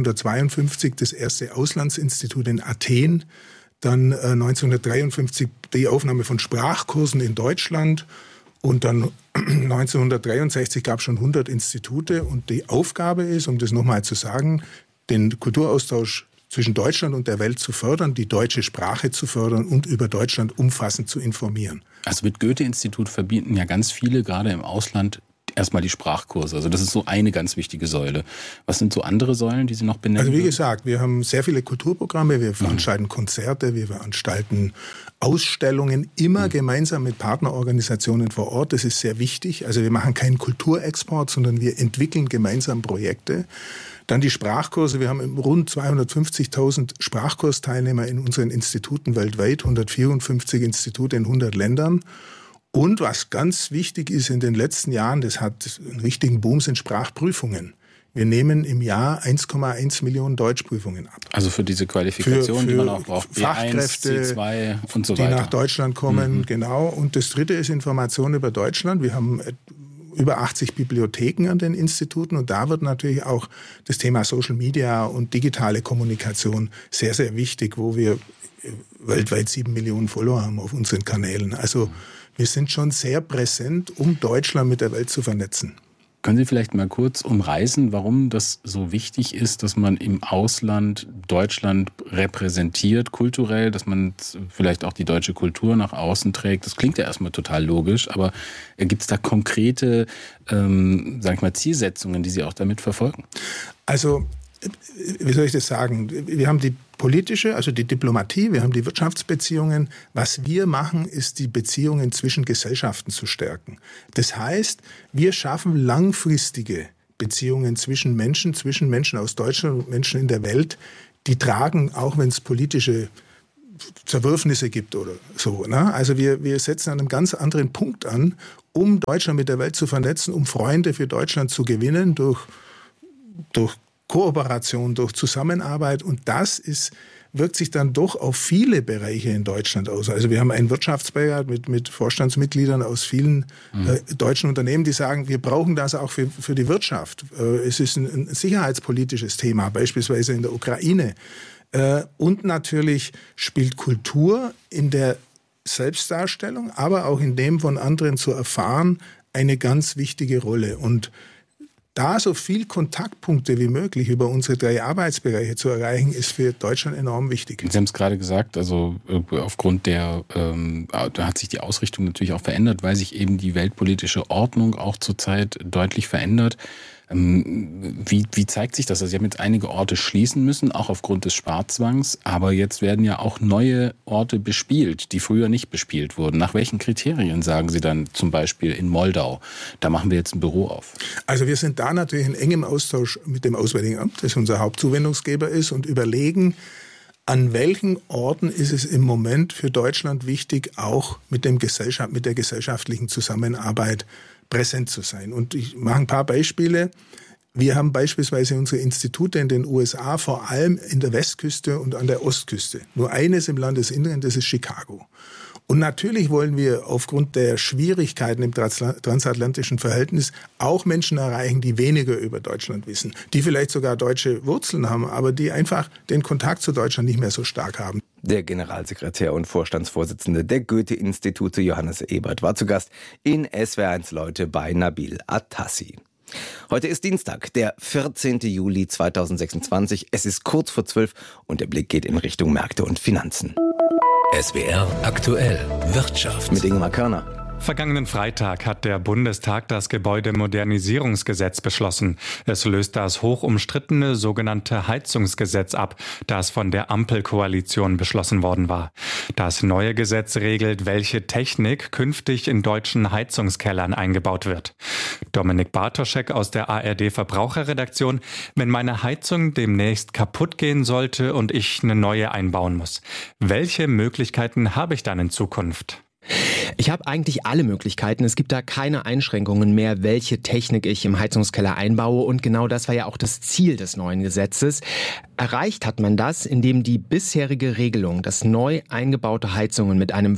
1952 das erste Auslandsinstitut in Athen, dann 1953 die Aufnahme von Sprachkursen in Deutschland. Und dann 1963 gab es schon 100 Institute und die Aufgabe ist, um das nochmal zu sagen, den Kulturaustausch zwischen Deutschland und der Welt zu fördern, die deutsche Sprache zu fördern und über Deutschland umfassend zu informieren. Also mit Goethe-Institut verbinden ja ganz viele, gerade im Ausland, erstmal die Sprachkurse. Also das ist so eine ganz wichtige Säule. Was sind so andere Säulen, die Sie noch benennen? Also wie gesagt, wir haben sehr viele Kulturprogramme, wir veranstalten Konzerte, wir veranstalten Ausstellungen, immer gemeinsam mit Partnerorganisationen vor Ort. Das ist sehr wichtig. Also wir machen keinen Kulturexport, sondern wir entwickeln gemeinsam Projekte. Dann die Sprachkurse. Wir haben rund 250.000 Sprachkursteilnehmer in unseren Instituten weltweit, 154 Institute in 100 Ländern. Und was ganz wichtig ist in den letzten Jahren, das hat einen richtigen Boom, sind Sprachprüfungen. Wir nehmen im Jahr 1,1 Millionen Deutschprüfungen ab. Also für diese Qualifikation, die man auch braucht. Fachkräfte, B1, C2 und so weiter. Die nach Deutschland kommen, genau. Und das Dritte ist Information über Deutschland. Wir haben über 80 Bibliotheken an den Instituten und da wird natürlich auch das Thema Social Media und digitale Kommunikation sehr, sehr wichtig, wo wir weltweit 7 Millionen Follower haben auf unseren Kanälen. Also wir sind schon sehr präsent, um Deutschland mit der Welt zu vernetzen. Können Sie vielleicht mal kurz umreißen, warum das so wichtig ist, dass man im Ausland Deutschland repräsentiert, kulturell, dass man vielleicht auch die deutsche Kultur nach außen trägt? Das klingt ja erstmal total logisch, aber gibt es da konkrete, sag ich mal, Zielsetzungen, die Sie auch damit verfolgen? Also, wie soll ich das sagen? Wir haben die politische, also die Diplomatie, wir haben die Wirtschaftsbeziehungen. Was wir machen, ist die Beziehungen zwischen Gesellschaften zu stärken. Das heißt, wir schaffen langfristige Beziehungen zwischen Menschen aus Deutschland und Menschen in der Welt, die tragen, auch wenn es politische Zerwürfnisse gibt oder so. Ne? Also wir setzen an einem ganz anderen Punkt an, um Deutschland mit der Welt zu vernetzen, um Freunde für Deutschland zu gewinnen durch Kooperation, durch Zusammenarbeit. Und das wirkt sich dann doch auf viele Bereiche in Deutschland aus. Also wir haben einen Wirtschaftsbeirat mit Vorstandsmitgliedern aus vielen deutschen Unternehmen, die sagen, wir brauchen das auch für die Wirtschaft. Es ist ein sicherheitspolitisches Thema, beispielsweise in der Ukraine. Und natürlich spielt Kultur in der Selbstdarstellung, aber auch in dem von anderen zu erfahren, eine ganz wichtige Rolle. Und da so viel Kontaktpunkte wie möglich über unsere 3 Arbeitsbereiche zu erreichen, ist für Deutschland enorm wichtig. Sie haben es gerade gesagt, also aufgrund da hat sich die Ausrichtung natürlich auch verändert, weil sich eben die weltpolitische Ordnung auch zurzeit deutlich verändert. Wie zeigt sich das? Also Sie haben jetzt einige Orte schließen müssen, auch aufgrund des Sparzwangs, aber jetzt werden ja auch neue Orte bespielt, die früher nicht bespielt wurden. Nach welchen Kriterien sagen Sie dann zum Beispiel in Moldau, da machen wir jetzt ein Büro auf? Also wir sind da natürlich in engem Austausch mit dem Auswärtigen Amt, das unser Hauptzuwendungsgeber ist, und überlegen, an welchen Orten ist es im Moment für Deutschland wichtig, auch mit der gesellschaftlichen Zusammenarbeit präsent zu sein. Und ich mache ein paar Beispiele. Wir haben beispielsweise unsere Institute in den USA, vor allem in der Westküste und an der Ostküste. Nur eines im Landesinneren, das ist Chicago. Und natürlich wollen wir aufgrund der Schwierigkeiten im transatlantischen Verhältnis auch Menschen erreichen, die weniger über Deutschland wissen, die vielleicht sogar deutsche Wurzeln haben, aber die einfach den Kontakt zu Deutschland nicht mehr so stark haben. Der Generalsekretär und Vorstandsvorsitzende der Goethe-Institute, Johannes Ebert, war zu Gast in SWR1 Leute bei Nabil Atassi. Heute ist Dienstag, der 14. Juli 2026. Es ist kurz vor 12 und der Blick geht in Richtung Märkte und Finanzen. SWR aktuell Wirtschaft mit Ingemar Körner. Vergangenen Freitag hat der Bundestag das Gebäudemodernisierungsgesetz beschlossen. Es löst das hoch umstrittene sogenannte Heizungsgesetz ab, das von der Ampelkoalition beschlossen worden war. Das neue Gesetz regelt, welche Technik künftig in deutschen Heizungskellern eingebaut wird. Dominik Bartoschek aus der ARD Verbraucherredaktion: Wenn meine Heizung demnächst kaputt gehen sollte und ich eine neue einbauen muss, welche Möglichkeiten habe ich dann in Zukunft? Ich habe eigentlich alle Möglichkeiten. Es gibt da keine Einschränkungen mehr, welche Technik ich im Heizungskeller einbaue. Und genau das war ja auch das Ziel des neuen Gesetzes. Erreicht hat man das, indem die bisherige Regelung, dass neu eingebaute Heizungen mit einem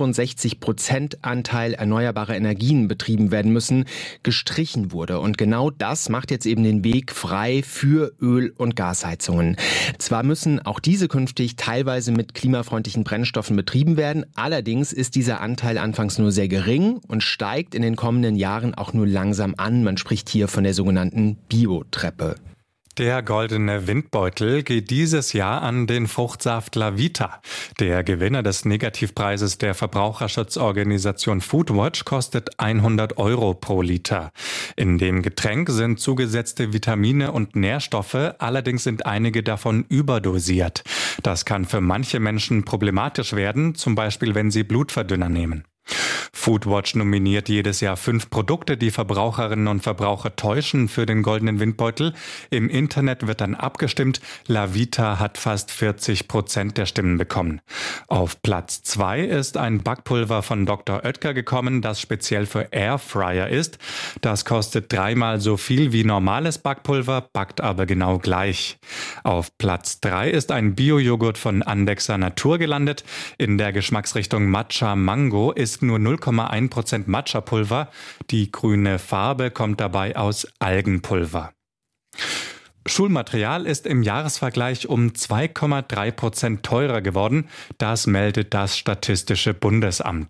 65% Anteil erneuerbarer Energien betrieben werden müssen, gestrichen wurde. Und genau das macht jetzt eben den Weg frei für Öl- und Gasheizungen. Zwar müssen auch diese künftig teilweise mit klimafreundlichen Brennstoffen betrieben werden, allerdings ist dieser Anteil anfangs nur sehr gering und steigt in den kommenden Jahren auch nur langsam an. Man spricht hier von der sogenannten Biotreppe. Der goldene Windbeutel geht dieses Jahr an den Fruchtsaft Lavita. Der Gewinner des Negativpreises der Verbraucherschutzorganisation Foodwatch kostet 100 € pro Liter. In dem Getränk sind zugesetzte Vitamine und Nährstoffe, allerdings sind einige davon überdosiert. Das kann für manche Menschen problematisch werden, zum Beispiel wenn sie Blutverdünner nehmen. Foodwatch nominiert jedes Jahr 5 Produkte, die Verbraucherinnen und Verbraucher täuschen für den goldenen Windbeutel. Im Internet wird dann abgestimmt. Lavita hat fast 40% der Stimmen bekommen. Auf Platz 2 ist ein Backpulver von Dr. Oetker gekommen, das speziell für Airfryer ist. Das kostet 3-mal so viel wie normales Backpulver, backt aber genau gleich. Auf Platz 3 ist ein Bio-Joghurt von Andexer Natur gelandet. In der Geschmacksrichtung Matcha Mango ist nur 0,1% Matcha-Pulver. Die grüne Farbe kommt dabei aus Algenpulver. Schulmaterial ist im Jahresvergleich um 2,3% teurer geworden. Das meldet das Statistische Bundesamt.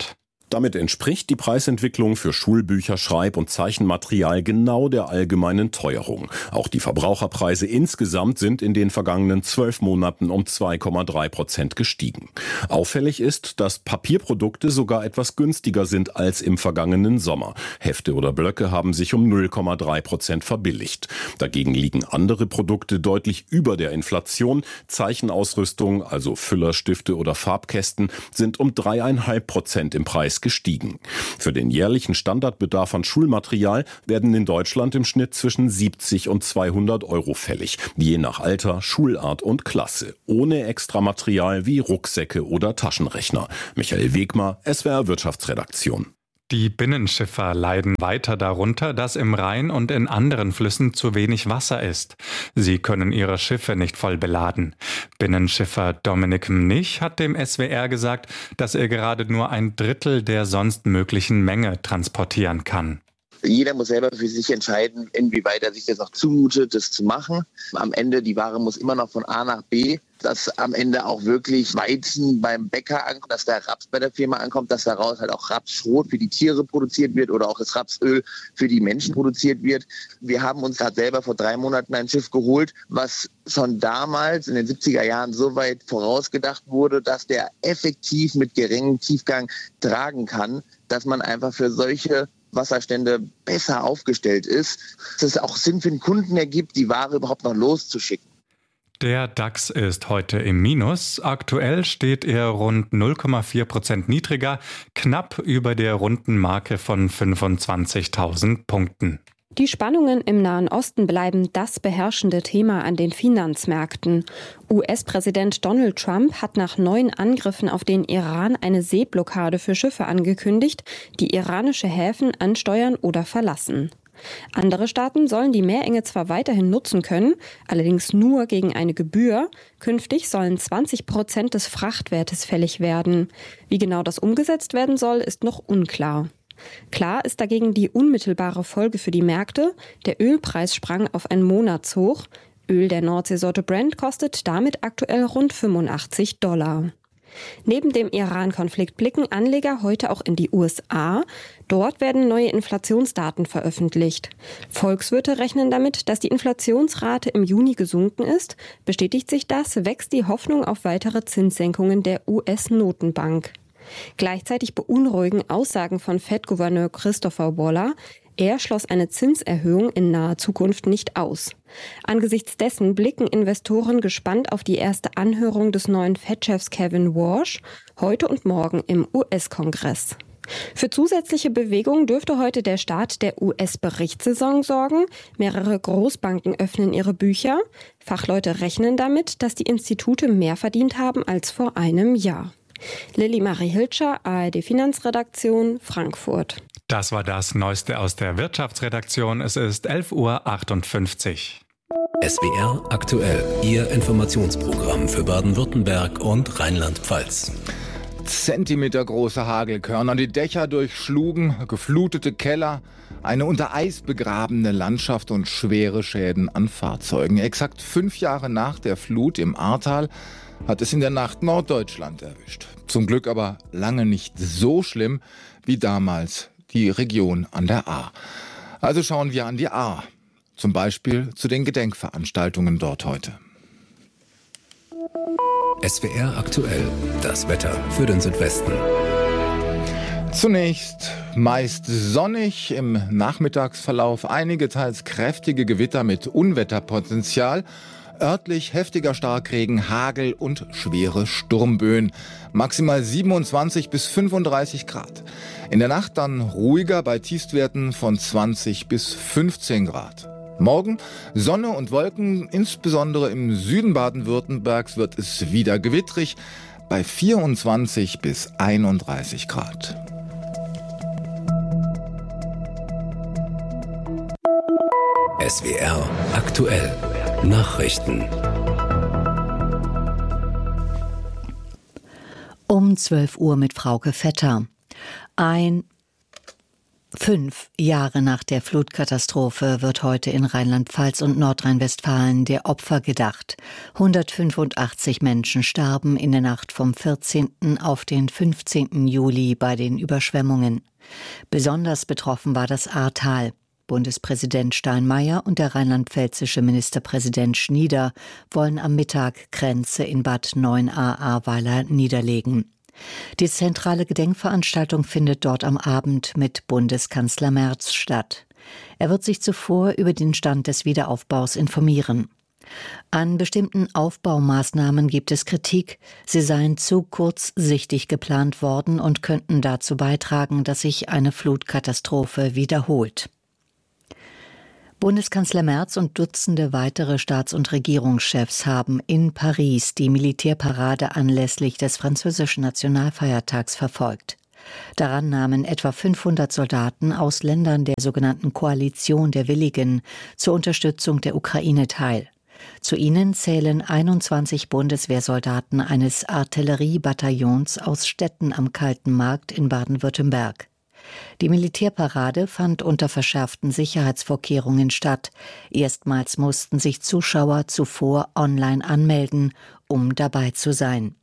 Damit entspricht die Preisentwicklung für Schulbücher, Schreib- und Zeichenmaterial genau der allgemeinen Teuerung. Auch die Verbraucherpreise insgesamt sind in den vergangenen 12 Monaten um 2,3% gestiegen. Auffällig ist, dass Papierprodukte sogar etwas günstiger sind als im vergangenen Sommer. Hefte oder Blöcke haben sich um 0,3% verbilligt. Dagegen liegen andere Produkte deutlich über der Inflation. Zeichenausrüstung, also Füllerstifte oder Farbkästen, sind um 3,5% im Preis gestiegen. Für den jährlichen Standardbedarf an Schulmaterial werden in Deutschland im Schnitt zwischen 70 und 200 Euro fällig, je nach Alter, Schulart und Klasse, ohne Extramaterial wie Rucksäcke oder Taschenrechner. Michael Wegmar, SWR Wirtschaftsredaktion. Die Binnenschiffer leiden weiter darunter, dass im Rhein und in anderen Flüssen zu wenig Wasser ist. Sie können ihre Schiffe nicht voll beladen. Binnenschiffer Dominik Mnich hat dem SWR gesagt, dass er gerade nur 1/3 der sonst möglichen Menge transportieren kann. Jeder muss selber für sich entscheiden, inwieweit er sich das noch zumutet, das zu machen. Am Ende, die Ware muss immer noch von A nach B, dass am Ende auch wirklich Weizen beim Bäcker ankommt, dass der Raps bei der Firma ankommt, dass daraus halt auch Rapsschrot für die Tiere produziert wird oder auch das Rapsöl für die Menschen produziert wird. Wir haben uns gerade selber vor 3 Monaten ein Schiff geholt, was schon damals in den 70er Jahren so weit vorausgedacht wurde, dass der effektiv mit geringem Tiefgang tragen kann, dass man einfach für solche Wasserstände besser aufgestellt ist, dass es auch Sinn für den Kunden ergibt, die Ware überhaupt noch loszuschicken. Der DAX ist heute im Minus. Aktuell steht er rund 0,4% niedriger, knapp über der runden Marke von 25.000 Punkten. Die Spannungen im Nahen Osten bleiben das beherrschende Thema an den Finanzmärkten. US-Präsident Donald Trump hat nach neuen Angriffen auf den Iran eine Seeblockade für Schiffe angekündigt, die iranische Häfen ansteuern oder verlassen. Andere Staaten sollen die Meerenge zwar weiterhin nutzen können, allerdings nur gegen eine Gebühr. Künftig sollen 20% des Frachtwertes fällig werden. Wie genau das umgesetzt werden soll, ist noch unklar. Klar ist dagegen die unmittelbare Folge für die Märkte. Der Ölpreis sprang auf ein Monatshoch. Öl der Nordseesorte Brent kostet damit aktuell rund $85. Neben dem Iran-Konflikt blicken Anleger heute auch in die USA. Dort werden neue Inflationsdaten veröffentlicht. Volkswirte rechnen damit, dass die Inflationsrate im Juni gesunken ist. Bestätigt sich das, wächst die Hoffnung auf weitere Zinssenkungen der US-Notenbank. Gleichzeitig beunruhigen Aussagen von Fed-Gouverneur Christopher Waller. Er schloss eine Zinserhöhung in naher Zukunft nicht aus. Angesichts dessen blicken Investoren gespannt auf die erste Anhörung des neuen Fed-Chefs Kevin Warsh heute und morgen im US-Kongress. Für zusätzliche Bewegung dürfte heute der Start der US-Berichtssaison sorgen. Mehrere Großbanken öffnen ihre Bücher. Fachleute rechnen damit, dass die Institute mehr verdient haben als vor einem Jahr. Lilly Marie Hilscher, ARD Finanzredaktion, Frankfurt. Das war das Neueste aus der Wirtschaftsredaktion. Es ist 11:58 Uhr. SWR aktuell, Ihr Informationsprogramm für Baden-Württemberg und Rheinland-Pfalz. Zentimetergroße Hagelkörner, die Dächer durchschlugen, geflutete Keller, eine unter Eis begrabene Landschaft und schwere Schäden an Fahrzeugen. Exakt 5 Jahre nach der Flut im Ahrtal hat es in der Nacht Norddeutschland erwischt. Zum Glück aber lange nicht so schlimm wie damals die Region an der Ahr. Also schauen wir an die Ahr, zum Beispiel zu den Gedenkveranstaltungen dort heute. SWR aktuell, das Wetter für den Südwesten. Zunächst meist sonnig, im Nachmittagsverlauf einige teils kräftige Gewitter mit Unwetterpotenzial. Örtlich heftiger Starkregen, Hagel und schwere Sturmböen. Maximal 27 bis 35 Grad. In der Nacht dann ruhiger bei Tiefstwerten von 20 bis 15 Grad. Morgen Sonne und Wolken, insbesondere im Süden Baden-Württembergs wird es wieder gewittrig bei 24 bis 31 Grad. SWR aktuell. Nachrichten. Um 12 Uhr mit Frauke Vetter. Ein 5 Jahre nach der Flutkatastrophe wird heute in Rheinland-Pfalz und Nordrhein-Westfalen der Opfer gedacht. 185 Menschen starben in der Nacht vom 14. auf den 15. Juli bei den Überschwemmungen. Besonders betroffen war das Ahrtal. Bundespräsident Steinmeier und der rheinland-pfälzische Ministerpräsident Schnieder wollen am Mittag Grenze in Bad 9a-Ahrweiler niederlegen. Die zentrale Gedenkveranstaltung findet dort am Abend mit Bundeskanzler Merz statt. Er wird sich zuvor über den Stand des Wiederaufbaus informieren. An bestimmten Aufbaumaßnahmen gibt es Kritik. Sie seien zu kurzsichtig geplant worden und könnten dazu beitragen, dass sich eine Flutkatastrophe wiederholt. Bundeskanzler Merz und Dutzende weitere Staats- und Regierungschefs haben in Paris die Militärparade anlässlich des französischen Nationalfeiertags verfolgt. Daran nahmen etwa 500 Soldaten aus Ländern der sogenannten Koalition der Willigen zur Unterstützung der Ukraine teil. Zu ihnen zählen 21 Bundeswehrsoldaten eines Artilleriebataillons aus Stetten am Kalten Markt in Baden-Württemberg. Die Militärparade fand unter verschärften Sicherheitsvorkehrungen statt. Erstmals mussten sich Zuschauer zuvor online anmelden, um dabei zu sein.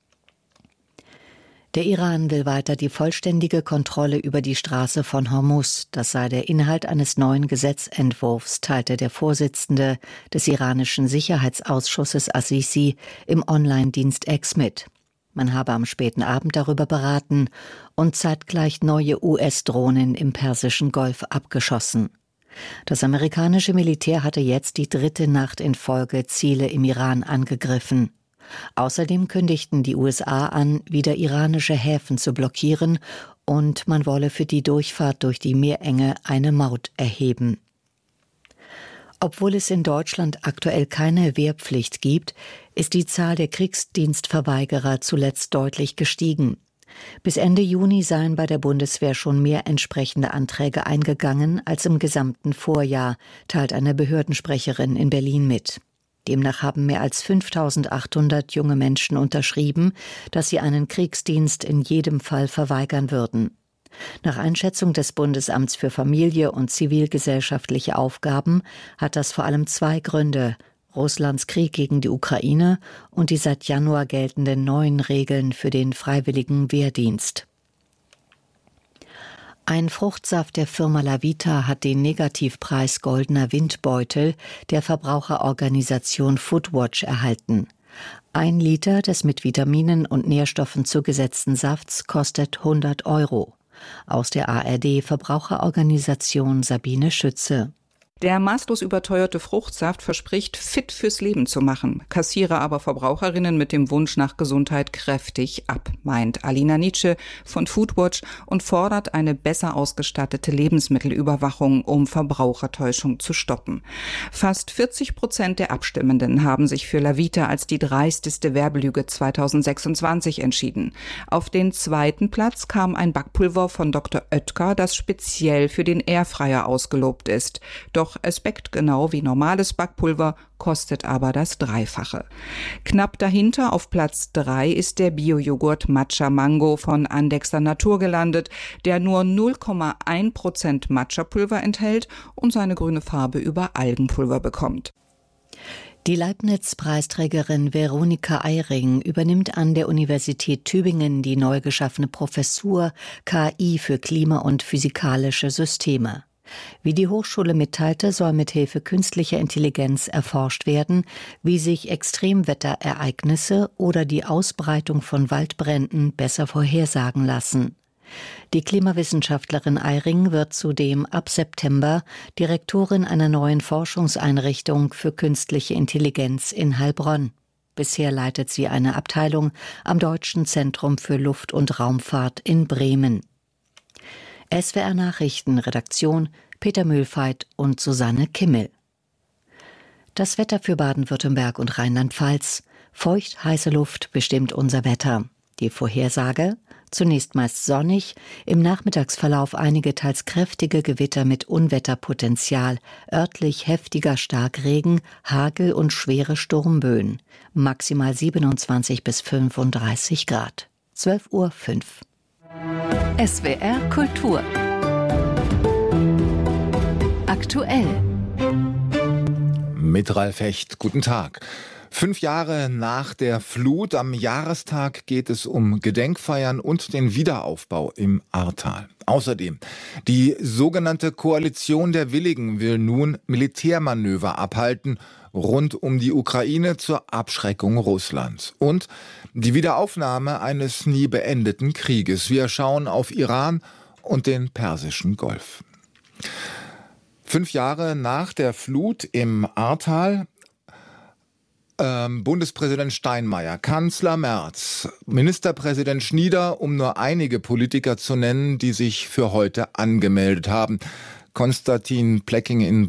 Der Iran will weiter die vollständige Kontrolle über die Straße von Hormuz. Das sei der Inhalt eines neuen Gesetzentwurfs, teilte der Vorsitzende des iranischen Sicherheitsausschusses Azizi im Online-Dienst X mit. Man habe am späten Abend darüber beraten und zeitgleich neue US-Drohnen im Persischen Golf abgeschossen. Das amerikanische Militär hatte jetzt die 3. Nacht in Folge Ziele im Iran angegriffen. Außerdem kündigten die USA an, wieder iranische Häfen zu blockieren und man wolle für die Durchfahrt durch die Meerenge eine Maut erheben. Obwohl es in Deutschland aktuell keine Wehrpflicht gibt, ist die Zahl der Kriegsdienstverweigerer zuletzt deutlich gestiegen. Bis Ende Juni seien bei der Bundeswehr schon mehr entsprechende Anträge eingegangen als im gesamten Vorjahr, teilt eine Behördensprecherin in Berlin mit. Demnach haben mehr als 5.800 junge Menschen unterschrieben, dass sie einen Kriegsdienst in jedem Fall verweigern würden. Nach Einschätzung des Bundesamts für Familie und zivilgesellschaftliche Aufgaben hat das vor allem 2 Gründe: Russlands Krieg gegen die Ukraine und die seit Januar geltenden neuen Regeln für den freiwilligen Wehrdienst. Ein Fruchtsaft der Firma Lavita hat den Negativpreis Goldener Windbeutel der Verbraucherorganisation Foodwatch erhalten. 1 Liter des mit Vitaminen und Nährstoffen zugesetzten Safts kostet 100 €. Aus der ARD-Verbraucherorganisation Sabine Schütze. Der maßlos überteuerte Fruchtsaft verspricht, fit fürs Leben zu machen, kassiere aber Verbraucherinnen mit dem Wunsch nach Gesundheit kräftig ab, meint Alina Nietzsche von Foodwatch und fordert eine besser ausgestattete Lebensmittelüberwachung, um Verbrauchertäuschung zu stoppen. Fast 40% der Abstimmenden haben sich für Lavita als die dreisteste Werbelüge 2026 entschieden. Auf den 2. Platz kam ein Backpulver von Dr. Oetker, das speziell für den Airfryer ausgelobt ist. Doch es backt genau wie normales Backpulver, kostet aber das Dreifache. Knapp dahinter auf Platz 3 ist der Bio-Joghurt Matcha Mango von Andexer Natur gelandet, der nur 0,1% Matcha-Pulver enthält und seine grüne Farbe über Algenpulver bekommt. Die Leibniz-Preisträgerin Veronika Eyring übernimmt an der Universität Tübingen die neu geschaffene Professur KI für Klima- und physikalische Systeme. Wie die Hochschule mitteilte, soll mithilfe künstlicher Intelligenz erforscht werden, wie sich Extremwetterereignisse oder die Ausbreitung von Waldbränden besser vorhersagen lassen. Die Klimawissenschaftlerin Eyring wird zudem ab September Direktorin einer neuen Forschungseinrichtung für künstliche Intelligenz in Heilbronn. Bisher leitet sie eine Abteilung am Deutschen Zentrum für Luft- und Raumfahrt in Bremen. SWR Nachrichten, Redaktion Peter Mühlfeit und Susanne Kimmel. Das Wetter für Baden-Württemberg und Rheinland-Pfalz. Feucht, heiße Luft bestimmt unser Wetter. Die Vorhersage: zunächst meist sonnig, im Nachmittagsverlauf einige teils kräftige Gewitter mit Unwetterpotenzial, örtlich heftiger Starkregen, Hagel und schwere Sturmböen. Maximal 27 bis 35 Grad. 12:05 Uhr. SWR Kultur aktuell. Mit Ralf Hecht, guten Tag. 5 Jahre nach der Flut am Jahrestag geht es um Gedenkfeiern und den Wiederaufbau im Ahrtal. Außerdem, die sogenannte Koalition der Willigen will nun Militärmanöver abhalten rund um die Ukraine zur Abschreckung Russlands. Und die Wiederaufnahme eines nie beendeten Krieges. Wir schauen auf Iran und den Persischen Golf. 5 Jahre nach der Flut im Ahrtal, Bundespräsident Steinmeier, Kanzler Merz, Ministerpräsident Schnieder, um nur einige Politiker zu nennen, die sich für heute angemeldet haben. Konstantin Plecking in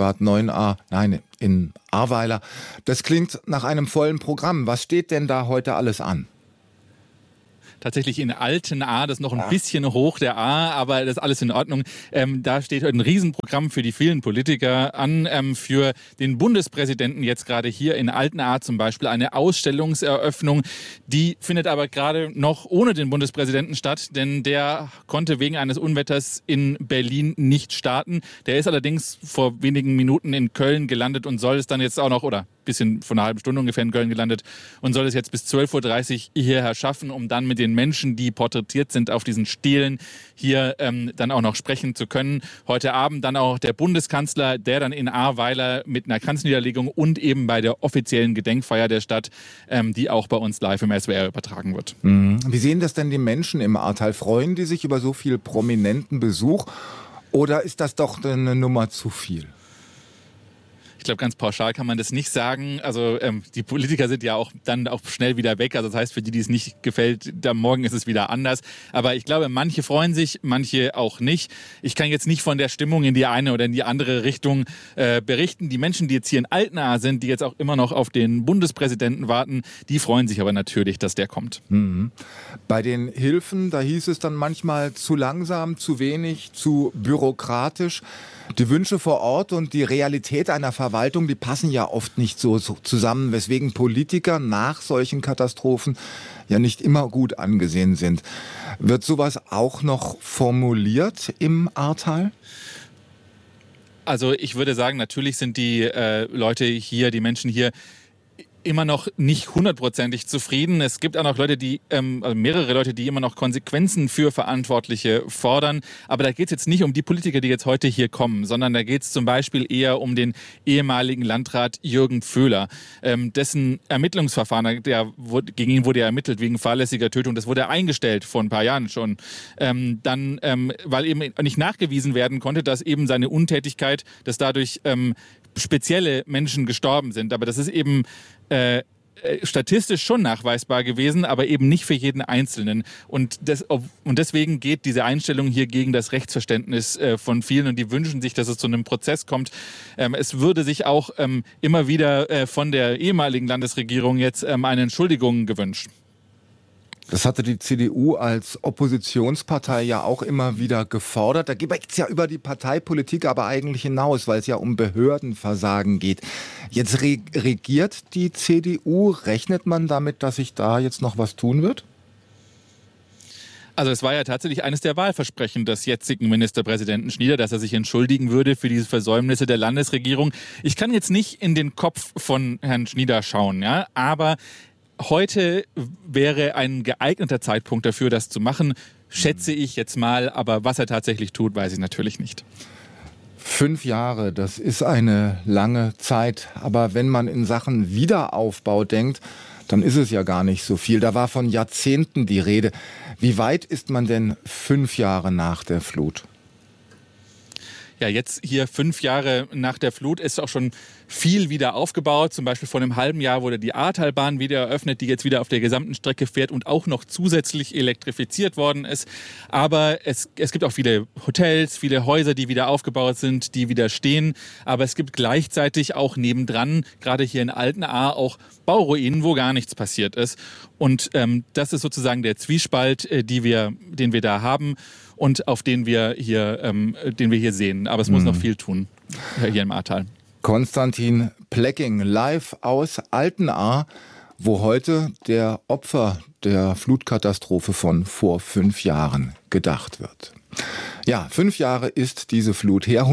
in Ahrweiler. Das klingt nach einem vollen Programm. Was steht denn da heute alles an? Tatsächlich in Altenahr, das ist noch ein bisschen hoch, der A, aber das ist alles in Ordnung. Da steht ein Riesenprogramm für die vielen Politiker an, für den Bundespräsidenten jetzt gerade hier in Altenahr zum Beispiel eine Ausstellungseröffnung. Die findet aber gerade noch ohne den Bundespräsidenten statt, denn der konnte wegen eines Unwetters in Berlin nicht starten. Der ist allerdings vor wenigen Minuten in Köln gelandet und soll es dann jetzt auch noch, oder bisschen von einer halben Stunde ungefähr in Köln gelandet und soll es jetzt bis 12.30 Uhr hierher schaffen, um dann mit den Menschen, die porträtiert sind auf diesen Stelen, hier dann auch noch sprechen zu können. Heute Abend dann auch der Bundeskanzler, der dann in Ahrweiler mit einer Kranzniederlegung und eben bei der offiziellen Gedenkfeier der Stadt, die auch bei uns live im SWR übertragen wird. Wie sehen das denn die Menschen im Ahrtal? Freuen die sich über so viel prominenten Besuch oder ist das doch eine Nummer zu viel? Ich glaube, ganz pauschal kann man das nicht sagen. Also die Politiker sind ja auch dann auch schnell wieder weg. Also das heißt, für die es nicht gefällt, dann morgen ist es wieder anders. Aber ich glaube, manche freuen sich, manche auch nicht. Ich kann jetzt nicht von der Stimmung in die eine oder in die andere Richtung berichten. Die Menschen, die jetzt hier in Altenahr sind, die jetzt auch immer noch auf den Bundespräsidenten warten, die freuen sich aber natürlich, dass der kommt. Bei den Hilfen, da hieß es dann manchmal zu langsam, zu wenig, zu bürokratisch. Die Wünsche vor Ort und die Realität einer Verwaltung, die passen ja oft nicht so zusammen, weswegen Politiker nach solchen Katastrophen ja nicht immer gut angesehen sind. Wird sowas auch noch formuliert im Ahrtal? Also ich würde sagen, natürlich sind die Leute hier, die Menschen hier, immer noch nicht hundertprozentig zufrieden. Es gibt auch noch Leute, also mehrere Leute, die immer noch Konsequenzen für Verantwortliche fordern. Aber da geht es jetzt nicht um die Politiker, die jetzt heute hier kommen, sondern da geht es zum Beispiel eher um den ehemaligen Landrat Jürgen Pföhler. Dessen Ermittlungsverfahren, gegen ihn wurde ja ermittelt wegen fahrlässiger Tötung. Das wurde eingestellt vor ein paar Jahren schon. Weil eben nicht nachgewiesen werden konnte, dass eben seine Untätigkeit, dass dadurch spezielle Menschen gestorben sind. Aber das ist eben statistisch schon nachweisbar gewesen, aber eben nicht für jeden Einzelnen. Und deswegen geht diese Einstellung hier gegen das Rechtsverständnis von vielen und die wünschen sich, dass es zu einem Prozess kommt. Es würde sich auch immer wieder von der ehemaligen Landesregierung jetzt eine Entschuldigung gewünscht. Das hatte die CDU als Oppositionspartei ja auch immer wieder gefordert. Da geht es ja über die Parteipolitik aber eigentlich hinaus, weil es ja um Behördenversagen geht. Jetzt regiert die CDU. Rechnet man damit, dass sich da jetzt noch was tun wird? Also es war ja tatsächlich eines der Wahlversprechen des jetzigen Ministerpräsidenten Schnieder, dass er sich entschuldigen würde für diese Versäumnisse der Landesregierung. Ich kann jetzt nicht in den Kopf von Herrn Schnieder schauen, ja, aber heute wäre ein geeigneter Zeitpunkt dafür, das zu machen, schätze ich jetzt mal. Aber was er tatsächlich tut, weiß ich natürlich nicht. 5 Jahre, das ist eine lange Zeit. Aber wenn man in Sachen Wiederaufbau denkt, dann ist es ja gar nicht so viel. Da war von Jahrzehnten die Rede. Wie weit ist man denn 5 Jahre nach der Flut? Ja, jetzt hier 5 Jahre nach der Flut ist auch schon viel wieder aufgebaut. Zum Beispiel vor einem halben Jahr wurde die Ahrtalbahn wieder eröffnet, die jetzt wieder auf der gesamten Strecke fährt und auch noch zusätzlich elektrifiziert worden ist. Aber es gibt auch viele Hotels, viele Häuser, die wieder aufgebaut sind, die wieder stehen. Aber es gibt gleichzeitig auch nebendran, gerade hier in Altenahr, auch Bauruinen, wo gar nichts passiert ist. Und das ist sozusagen der Zwiespalt, den wir da haben und auf den wir hier sehen. Aber es muss noch viel tun hier im Ahrtal. Konstantin Plecking live aus Altenahr, wo heute der Opfer der Flutkatastrophe von vor 5 Jahren gedacht wird. Ja, 5 Jahre ist diese Flut her,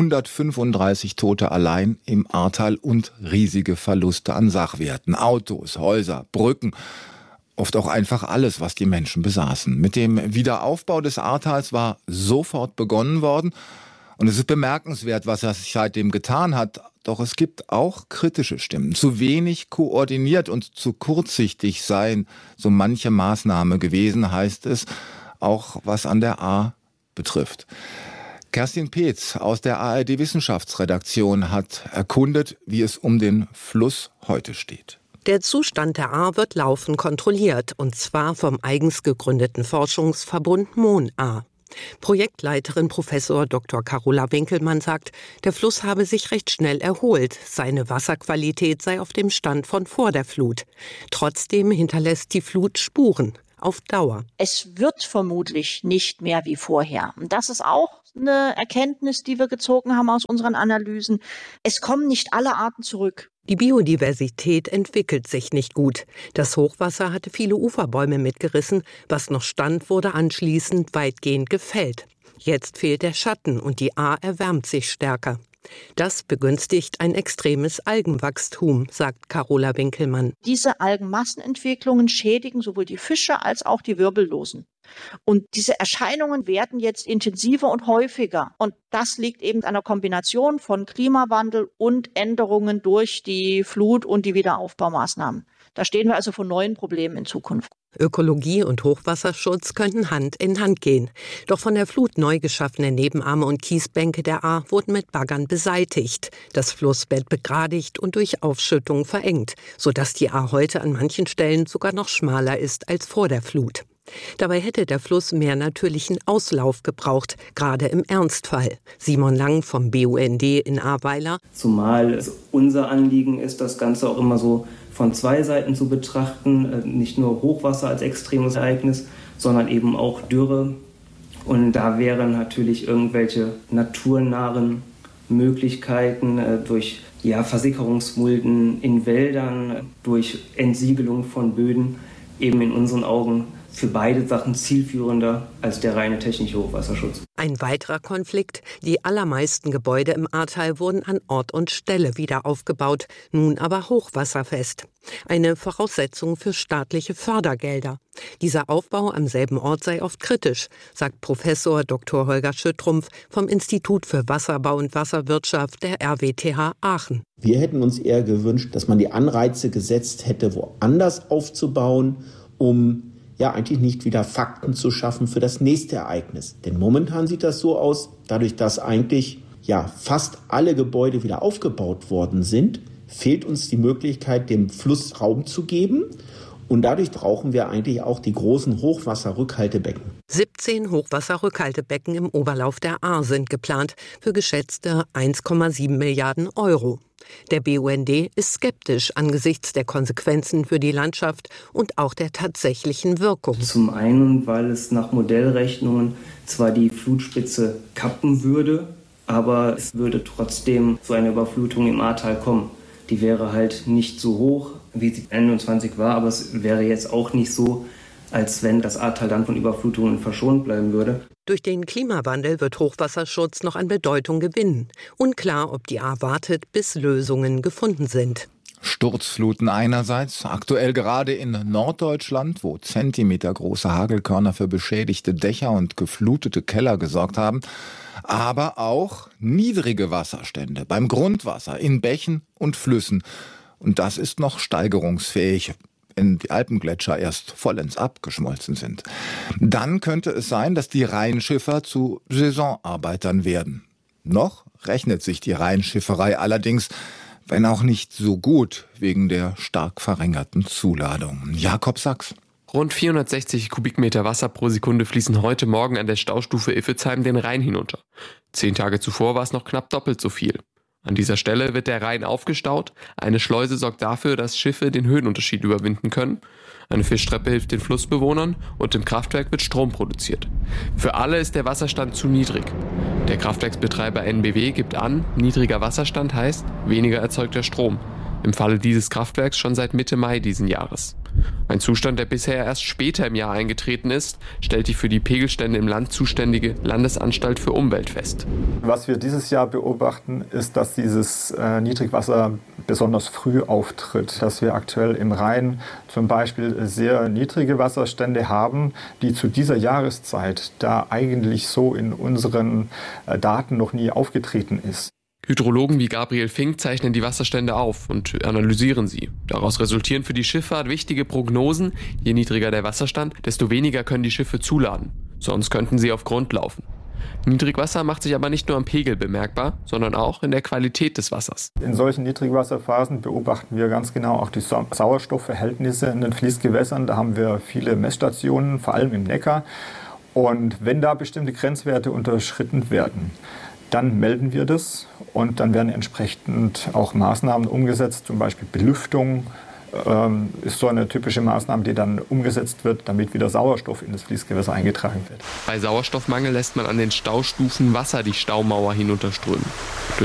135 Tote allein im Ahrtal und riesige Verluste an Sachwerten, Autos, Häuser, Brücken, oft auch einfach alles, was die Menschen besaßen. Mit dem Wiederaufbau des Ahrtals war sofort begonnen worden und es ist bemerkenswert, was er sich seitdem getan hat. Doch es gibt auch kritische Stimmen. Zu wenig koordiniert und zu kurzsichtig seien so manche Maßnahme gewesen, heißt es, auch was an der Ahr betrifft. Kerstin Peetz aus der ARD-Wissenschaftsredaktion hat erkundet, wie es um den Fluss heute steht. Der Zustand der Ahr wird laufend kontrolliert, und zwar vom eigens gegründeten Forschungsverbund Mon-Ahr. Projektleiterin Professor Dr. Carola Winkelmann sagt, der Fluss habe sich recht schnell erholt. Seine Wasserqualität sei auf dem Stand von vor der Flut. Trotzdem hinterlässt die Flut Spuren. Auf Dauer. Es wird vermutlich nicht mehr wie vorher. Und das ist auch eine Erkenntnis, die wir gezogen haben aus unseren Analysen. Es kommen nicht alle Arten zurück. Die Biodiversität entwickelt sich nicht gut. Das Hochwasser hatte viele Uferbäume mitgerissen. Was noch stand, wurde anschließend weitgehend gefällt. Jetzt fehlt der Schatten und die Ahr erwärmt sich stärker. Das begünstigt ein extremes Algenwachstum, sagt Carola Winkelmann. Diese Algenmassenentwicklungen schädigen sowohl die Fische als auch die Wirbellosen. Und diese Erscheinungen werden jetzt intensiver und häufiger. Und das liegt eben an einer Kombination von Klimawandel und Änderungen durch die Flut und die Wiederaufbaumaßnahmen. Da stehen wir also vor neuen Problemen in Zukunft. Ökologie und Hochwasserschutz könnten Hand in Hand gehen. Doch von der Flut neu geschaffene Nebenarme und Kiesbänke der Ahr wurden mit Baggern beseitigt, das Flussbett begradigt und durch Aufschüttung verengt, sodass die Ahr heute an manchen Stellen sogar noch schmaler ist als vor der Flut. Dabei hätte der Fluss mehr natürlichen Auslauf gebraucht, gerade im Ernstfall. Simon Lang vom BUND in Ahrweiler. Zumal es unser Anliegen ist, das Ganze auch immer so von zwei Seiten zu betrachten, nicht nur Hochwasser als extremes Ereignis, sondern eben auch Dürre. Und da wären natürlich irgendwelche naturnahen Möglichkeiten durch Versickerungsmulden in Wäldern, durch Entsiegelung von Böden eben in unseren Augen für beide Sachen zielführender als der reine technische Hochwasserschutz. Ein weiterer Konflikt: Die allermeisten Gebäude im Ahrtal wurden an Ort und Stelle wieder aufgebaut, nun aber hochwasserfest. Eine Voraussetzung für staatliche Fördergelder. Dieser Aufbau am selben Ort sei oft kritisch, sagt Professor Dr. Holger Schüttrumpf vom Institut für Wasserbau und Wasserwirtschaft der RWTH Aachen. Wir hätten uns eher gewünscht, dass man die Anreize gesetzt hätte, woanders aufzubauen, um eigentlich nicht wieder Fakten zu schaffen für das nächste Ereignis. Denn momentan sieht das so aus, dadurch, dass eigentlich fast alle Gebäude wieder aufgebaut worden sind, fehlt uns die Möglichkeit, dem Fluss Raum zu geben. Und dadurch brauchen wir eigentlich auch die großen Hochwasserrückhaltebecken. 17 Hochwasserrückhaltebecken im Oberlauf der Ahr sind geplant für geschätzte 1,7 Milliarden Euro. Der BUND ist skeptisch angesichts der Konsequenzen für die Landschaft und auch der tatsächlichen Wirkung. Zum einen, weil es nach Modellrechnungen zwar die Flutspitze kappen würde, aber es würde trotzdem zu einer Überflutung im Ahrtal kommen. Die wäre halt nicht so hoch, wie sie 21 war, aber es wäre jetzt auch nicht so, als wenn das Ahrtal dann von Überflutungen verschont bleiben würde. Durch den Klimawandel wird Hochwasserschutz noch an Bedeutung gewinnen. Unklar, ob die Ahr wartet, bis Lösungen gefunden sind. Sturzfluten einerseits, aktuell gerade in Norddeutschland, wo zentimetergroße Hagelkörner für beschädigte Dächer und geflutete Keller gesorgt haben, aber auch niedrige Wasserstände beim Grundwasser in Bächen und Flüssen. Und das ist noch steigerungsfähig, wenn die Alpengletscher erst vollends abgeschmolzen sind. Dann könnte es sein, dass die Rheinschiffer zu Saisonarbeitern werden. Noch rechnet sich die Rheinschifferei allerdings, wenn auch nicht so gut, wegen der stark verringerten Zuladung. Jakob Sachs. Rund 460 Kubikmeter Wasser pro Sekunde fließen heute Morgen an der Staustufe Iffezheim den Rhein hinunter. 10 Tage zuvor war es noch knapp doppelt so viel. An dieser Stelle wird der Rhein aufgestaut. Eine Schleuse sorgt dafür, dass Schiffe den Höhenunterschied überwinden können. Eine Fischtreppe hilft den Flussbewohnern und im Kraftwerk wird Strom produziert. Für alle ist der Wasserstand zu niedrig. Der Kraftwerksbetreiber NBW gibt an, niedriger Wasserstand heißt weniger erzeugter Strom. Im Falle dieses Kraftwerks schon seit Mitte Mai diesen Jahres. Ein Zustand, der bisher erst später im Jahr eingetreten ist, stellt die für die Pegelstände im Land zuständige Landesanstalt für Umwelt fest. Was wir dieses Jahr beobachten, ist, dass dieses Niedrigwasser besonders früh auftritt. Dass wir aktuell im Rhein zum Beispiel sehr niedrige Wasserstände haben, die zu dieser Jahreszeit da eigentlich so in unseren Daten noch nie aufgetreten ist. Hydrologen wie Gabriel Fink zeichnen die Wasserstände auf und analysieren sie. Daraus resultieren für die Schifffahrt wichtige Prognosen. Je niedriger der Wasserstand, desto weniger können die Schiffe zuladen. Sonst könnten sie auf Grund laufen. Niedrigwasser macht sich aber nicht nur am Pegel bemerkbar, sondern auch in der Qualität des Wassers. In solchen Niedrigwasserphasen beobachten wir ganz genau auch die Sauerstoffverhältnisse in den Fließgewässern. Da haben wir viele Messstationen, vor allem im Neckar. Und wenn da bestimmte Grenzwerte unterschritten werden, dann melden wir das und dann werden entsprechend auch Maßnahmen umgesetzt, zum Beispiel Belüftung ist so eine typische Maßnahme, die dann umgesetzt wird, damit wieder Sauerstoff in das Fließgewässer eingetragen wird. Bei Sauerstoffmangel lässt man an den Staustufen Wasser die Staumauer hinunterströmen.